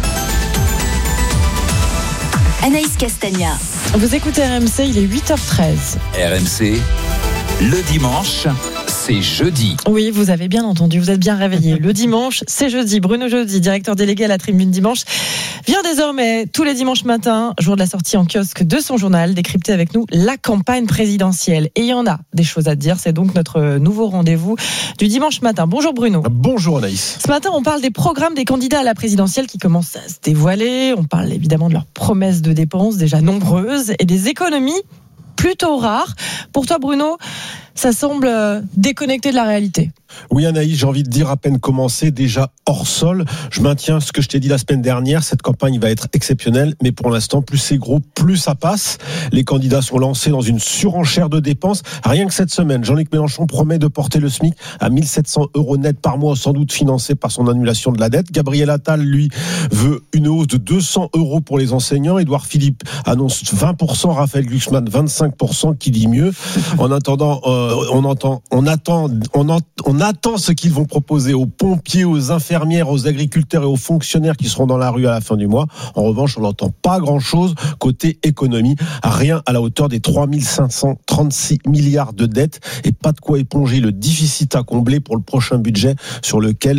Anaïs Castagna. Vous écoutez R M C, il est huit heures treize. R M C, le dimanche, c'est jeudi. Oui, vous avez bien entendu, vous êtes bien réveillés. Le dimanche, c'est jeudi. Bruno Jeudi, directeur délégué à la Tribune Dimanche, vient désormais tous les dimanches matins, jour de la sortie en kiosque de son journal, décrypter avec nous la campagne présidentielle. Et il y en a des choses à dire, c'est donc notre nouveau rendez-vous du dimanche matin. Bonjour Bruno. Bonjour Anaïs. Ce matin, on parle des programmes des candidats à la présidentielle qui commencent à se dévoiler. On parle évidemment de leurs promesses de dépenses déjà nombreuses et des économies plutôt rares. Pour toi Bruno, ça semble déconnecté de la réalité. Oui Anaïs, j'ai envie de dire à peine commencé, déjà hors sol. Je maintiens ce que je t'ai dit la semaine dernière, cette campagne va être exceptionnelle, mais pour l'instant, plus c'est gros, plus ça passe. Les candidats sont lancés dans une surenchère de dépenses. Rien que cette semaine, Jean-Luc Mélenchon promet de porter le SMIC à mille sept cents euros net par mois, sans doute financé par son annulation de la dette. Gabriel Attal, lui, veut une hausse de deux cents euros pour les enseignants. Édouard Philippe annonce vingt pour cent, Raphaël Glucksmann vingt-cinq pour cent, qui dit mieux. En attendant, euh, on entend, on attend, on, en, on attend ce qu'ils vont proposer aux pompiers, aux infirmières, aux agriculteurs et aux fonctionnaires qui seront dans la rue à la fin du mois. En revanche, on n'entend pas grand-chose côté économie. Rien à la hauteur des trois mille cinq cent trente-six milliards de dettes et pas de quoi éponger le déficit à combler pour le prochain budget sur lequel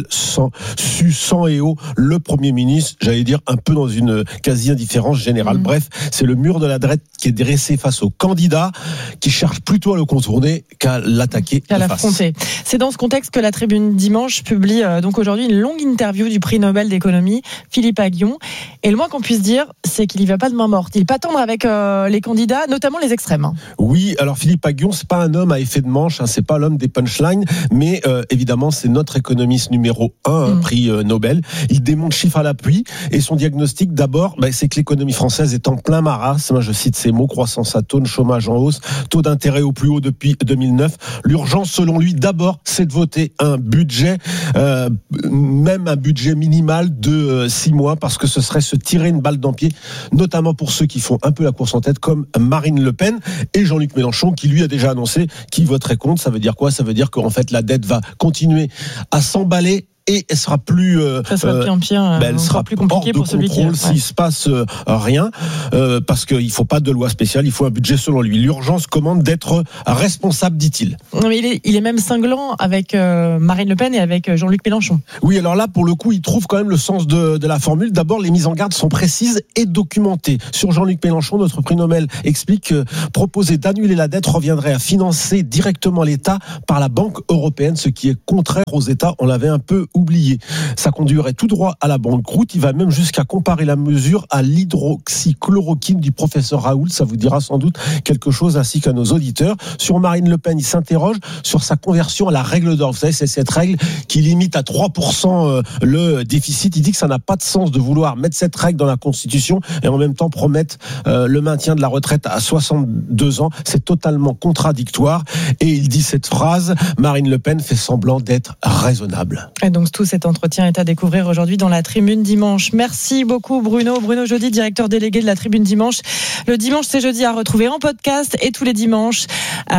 sue sang et eau le Premier ministre, j'allais dire un peu dans une quasi-indifférence générale. Mmh. Bref, c'est le mur de la dette qui est dressé face aux candidats qui cherchent plutôt à le contourner qu'à l'attaquer qu'à de l'affronter. face. C'est dans ce contexte que la Tribune Dimanche publie euh, donc aujourd'hui une longue interview du prix Nobel d'économie, Philippe Aghion. Et le moins qu'on puisse dire, c'est qu'il y va pas de main morte. Il pas tendre avec euh, les candidats, notamment les extrêmes. Oui, alors Philippe Aghion, c'est pas un homme à effet de manche, hein, c'est pas l'homme des punchlines, mais euh, évidemment c'est notre économiste numéro un, mmh. prix euh, Nobel. Il démontre chiffre à l'appui et son diagnostic d'abord, bah, c'est que l'économie française est en plein marasme. Je cite ces mots: croissance atone, chômage en hausse, taux d'intérêt au plus haut depuis deux mille neuf. L'urgence, selon lui, d'abord, c'est de voter un budget, euh, même un budget minimal de euh, six mois, parce que ce serait se tirer une balle dans le pied, notamment pour ceux qui font un peu la course en tête, comme Marine Le Pen et Jean-Luc Mélenchon, qui lui a déjà annoncé qu'il voterait contre. Ça veut dire quoi? Ça veut dire qu'en fait la dette va continuer à s'emballer. Et elle sera plus, euh, ça sera plus en pire, ben elle sera plus compliqué pour celui qui. Ouais. S'il se passe euh, rien, euh, parce qu'il faut pas de loi spéciale, il faut un budget selon lui. L'urgence commande d'être responsable, dit-il. Non, mais il est, il est même cinglant avec euh, Marine Le Pen et avec Jean-Luc Mélenchon. Oui, alors là, pour le coup, il trouve quand même le sens de, de la formule. D'abord, les mises en garde sont précises et documentées. Sur Jean-Luc Mélenchon, notre prix Nobel explique que proposer d'annuler la dette reviendrait à financer directement l'État par la Banque européenne, ce qui est contraire aux États. On l'avait un peu oublié. Ça conduirait tout droit à la banqueroute. Il va même jusqu'à comparer la mesure à l'hydroxychloroquine du professeur Raoult. Ça vous dira sans doute quelque chose, ainsi qu'à nos auditeurs. Sur Marine Le Pen, il s'interroge sur sa conversion à la règle d'or. Vous savez, c'est cette règle qui limite à trois pour cent le déficit. Il dit que ça n'a pas de sens de vouloir mettre cette règle dans la Constitution et en même temps promettre le maintien de la retraite à soixante-deux ans. C'est totalement contradictoire. Et il dit cette phrase: Marine Le Pen fait semblant d'être raisonnable. Et donc tout cet entretien est à découvrir aujourd'hui dans la Tribune Dimanche. Merci beaucoup Bruno. Bruno Jeudi, directeur délégué de la Tribune Dimanche. Le dimanche, c'est jeudi à retrouver en podcast et tous les dimanches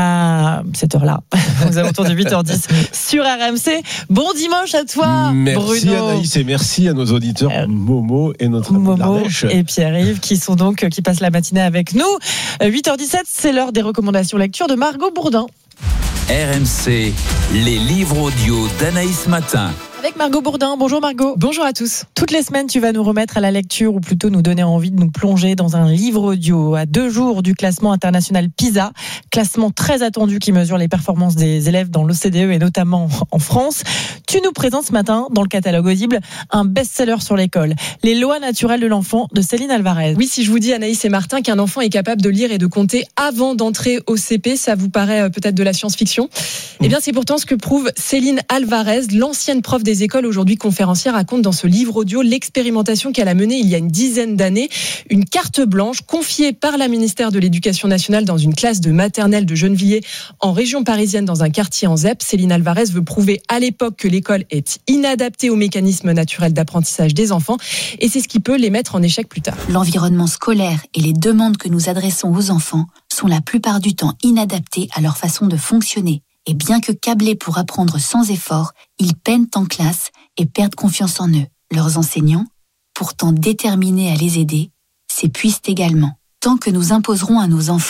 à cette heure-là, aux alentours de huit heures dix sur R M C. Bon dimanche à toi, merci Bruno. Anaïs, et merci à nos auditeurs euh, Momo et notre ami Momo et Pierre-Yves qui sont donc qui passent la matinée avec nous. huit heures dix-sept, c'est l'heure des recommandations lecture de Margot Bourdin. R M C, les livres audio d'Anaïs Matin. Avec Margot Bourdin. Bonjour Margot. Bonjour à tous. Toutes les semaines, tu vas nous remettre à la lecture, ou plutôt nous donner envie de nous plonger dans un livre audio. À deux jours du classement international PISA, classement très attendu qui mesure les performances des élèves dans l'O C D E et notamment en France, tu nous présentes ce matin, dans le catalogue audible, un best-seller sur l'école, Les lois naturelles de l'enfant de Céline Alvarez. Oui, si je vous dis, Anaïs et Martin, qu'un enfant est capable de lire et de compter avant d'entrer au C P, ça vous paraît peut-être de la science-fiction ? Mmh. Eh bien, c'est pourtant ce que prouve Céline Alvarez, l'ancienne prof des écoles, aujourd'hui conférencière, raconte dans ce livre audio l'expérimentation qu'elle a menée il y a une dizaine d'années. Une carte blanche confiée par la ministère de l'Éducation nationale dans une classe de maternelle de Gennevilliers en région parisienne, dans un quartier en Z E P. Céline Alvarez veut prouver à l'époque que l'école est inadaptée aux mécanismes naturels d'apprentissage des enfants, et c'est ce qui peut les mettre en échec plus tard. L'environnement scolaire et les demandes que nous adressons aux enfants sont la plupart du temps inadaptés à leur façon de fonctionner. Et bien que câblés pour apprendre sans effort, ils peinent en classe et perdent confiance en eux. Leurs enseignants, pourtant déterminés à les aider, s'épuisent également. Tant que nous imposerons à nos enfants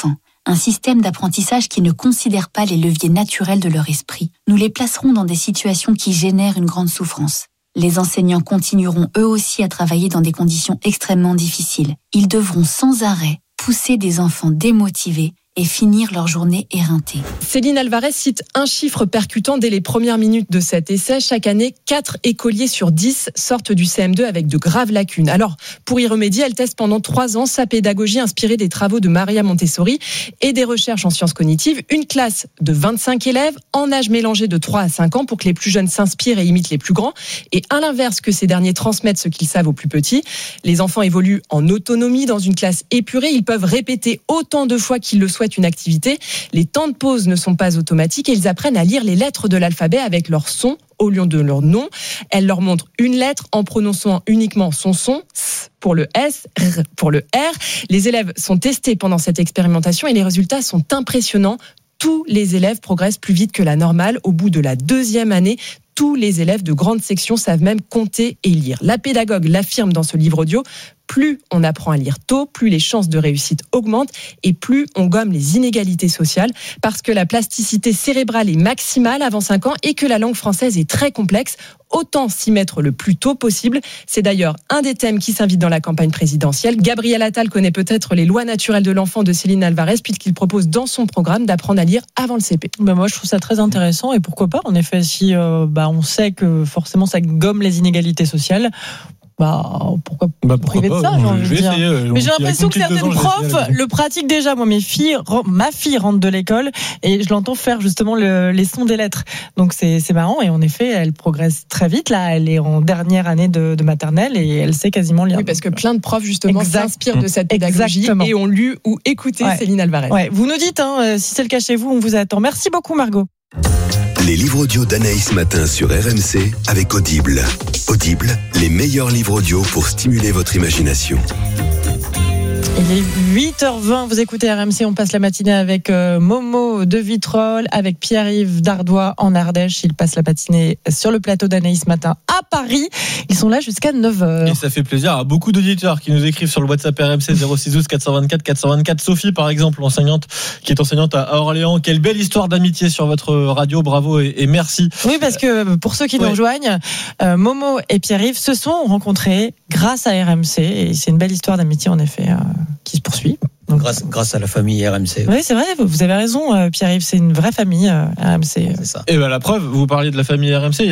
un système d'apprentissage qui ne considère pas les leviers naturels de leur esprit. Nous les placerons dans des situations qui génèrent une grande souffrance. Les enseignants continueront eux aussi à travailler dans des conditions extrêmement difficiles. Ils devront sans arrêt pousser des enfants démotivés et finir leur journée éreintée. Céline Alvarez cite un chiffre percutant dès les premières minutes de cet essai. Chaque année, quatre écoliers sur dix sortent du C M deux avec de graves lacunes. Alors, pour y remédier, elle teste pendant trois ans sa pédagogie inspirée des travaux de Maria Montessori et des recherches en sciences cognitives. Une classe de vingt-cinq élèves en âge mélangé de trois à cinq ans pour que les plus jeunes s'inspirent et imitent les plus grands. Et à l'inverse, que ces derniers transmettent ce qu'ils savent aux plus petits. Les enfants évoluent en autonomie dans une classe épurée. Ils peuvent répéter autant de fois qu'ils le souhaitent une activité. Les temps de pause ne sont pas automatiques et ils apprennent à lire les lettres de l'alphabet avec leur son au lieu de leur nom. Elle leur montre une lettre en prononçant uniquement son son, S pour le S, R pour le R. Les élèves sont testés pendant cette expérimentation et les résultats sont impressionnants. Tous les élèves progressent plus vite que la normale. Au bout de la deuxième année, tous les élèves de grande section savent même compter et lire. La pédagogue l'affirme dans ce livre audio. Plus on apprend à lire tôt, plus les chances de réussite augmentent et plus on gomme les inégalités sociales parce que la plasticité cérébrale est maximale avant cinq ans et que la langue française est très complexe. Autant s'y mettre le plus tôt possible. C'est d'ailleurs un des thèmes qui s'invite dans la campagne présidentielle. Gabriel Attal connaît peut-être les lois naturelles de l'enfant de Céline Alvarez puisqu'il propose dans son programme d'apprendre à lire avant le C P. Ben moi, je trouve ça très intéressant et pourquoi pas, en effet, si euh, bah, on sait que forcément ça gomme les inégalités sociales. Bah, pourquoi, bah, pourquoi priver pas, de ça, j'ai envie de dire. Essayer, mais j'ai l'impression que certaines profs le pratiquent déjà. Moi, mes filles, ma fille rentre de l'école et je l'entends faire justement le, les sons des lettres. Donc, c'est, c'est marrant. Et en effet, elle progresse très vite. Là, elle est en dernière année de, de maternelle et elle sait quasiment lire. Oui, parce que plein de profs, justement, exact. s'inspirent de cette pédagogie Exactement. et ont lu ou écouté ouais. Céline Alvarez. Ouais. Vous nous dites, hein, si c'est le cas chez vous, on vous attend. Merci beaucoup, Margot. Les livres audio d'Anaïs Matin sur R M C avec Audible. Audible, les meilleurs livres audio pour stimuler votre imagination. Il est huit heures vingt, vous écoutez R M C, on passe la matinée avec euh, Momo de Vitrolles, avec Pierre-Yves Dardois en Ardèche. Il passe la matinée sur le plateau d'Anaïs Matin à Paris. Ils sont là jusqu'à neuf heures. Et ça fait plaisir à beaucoup d'auditeurs qui nous écrivent sur le WhatsApp R M C zéro six douze quatre cent vingt-quatre quatre cent vingt-quatre. Sophie, par exemple, enseignante, qui est enseignante à Orléans. Quelle belle histoire d'amitié sur votre radio, bravo et, et merci. Oui, parce que pour ceux qui nous ouais. rejoignent, euh, Momo et Pierre-Yves se sont rencontrés grâce à R M C. Et c'est une belle histoire d'amitié, en effet, euh, qui se poursuit. Donc, grâce, grâce à la famille R M C. Oui, c'est vrai, vous avez raison, Pierre-Yves, c'est une vraie famille R M C. C'est ça. Et ben la preuve, vous parliez de la famille R M C.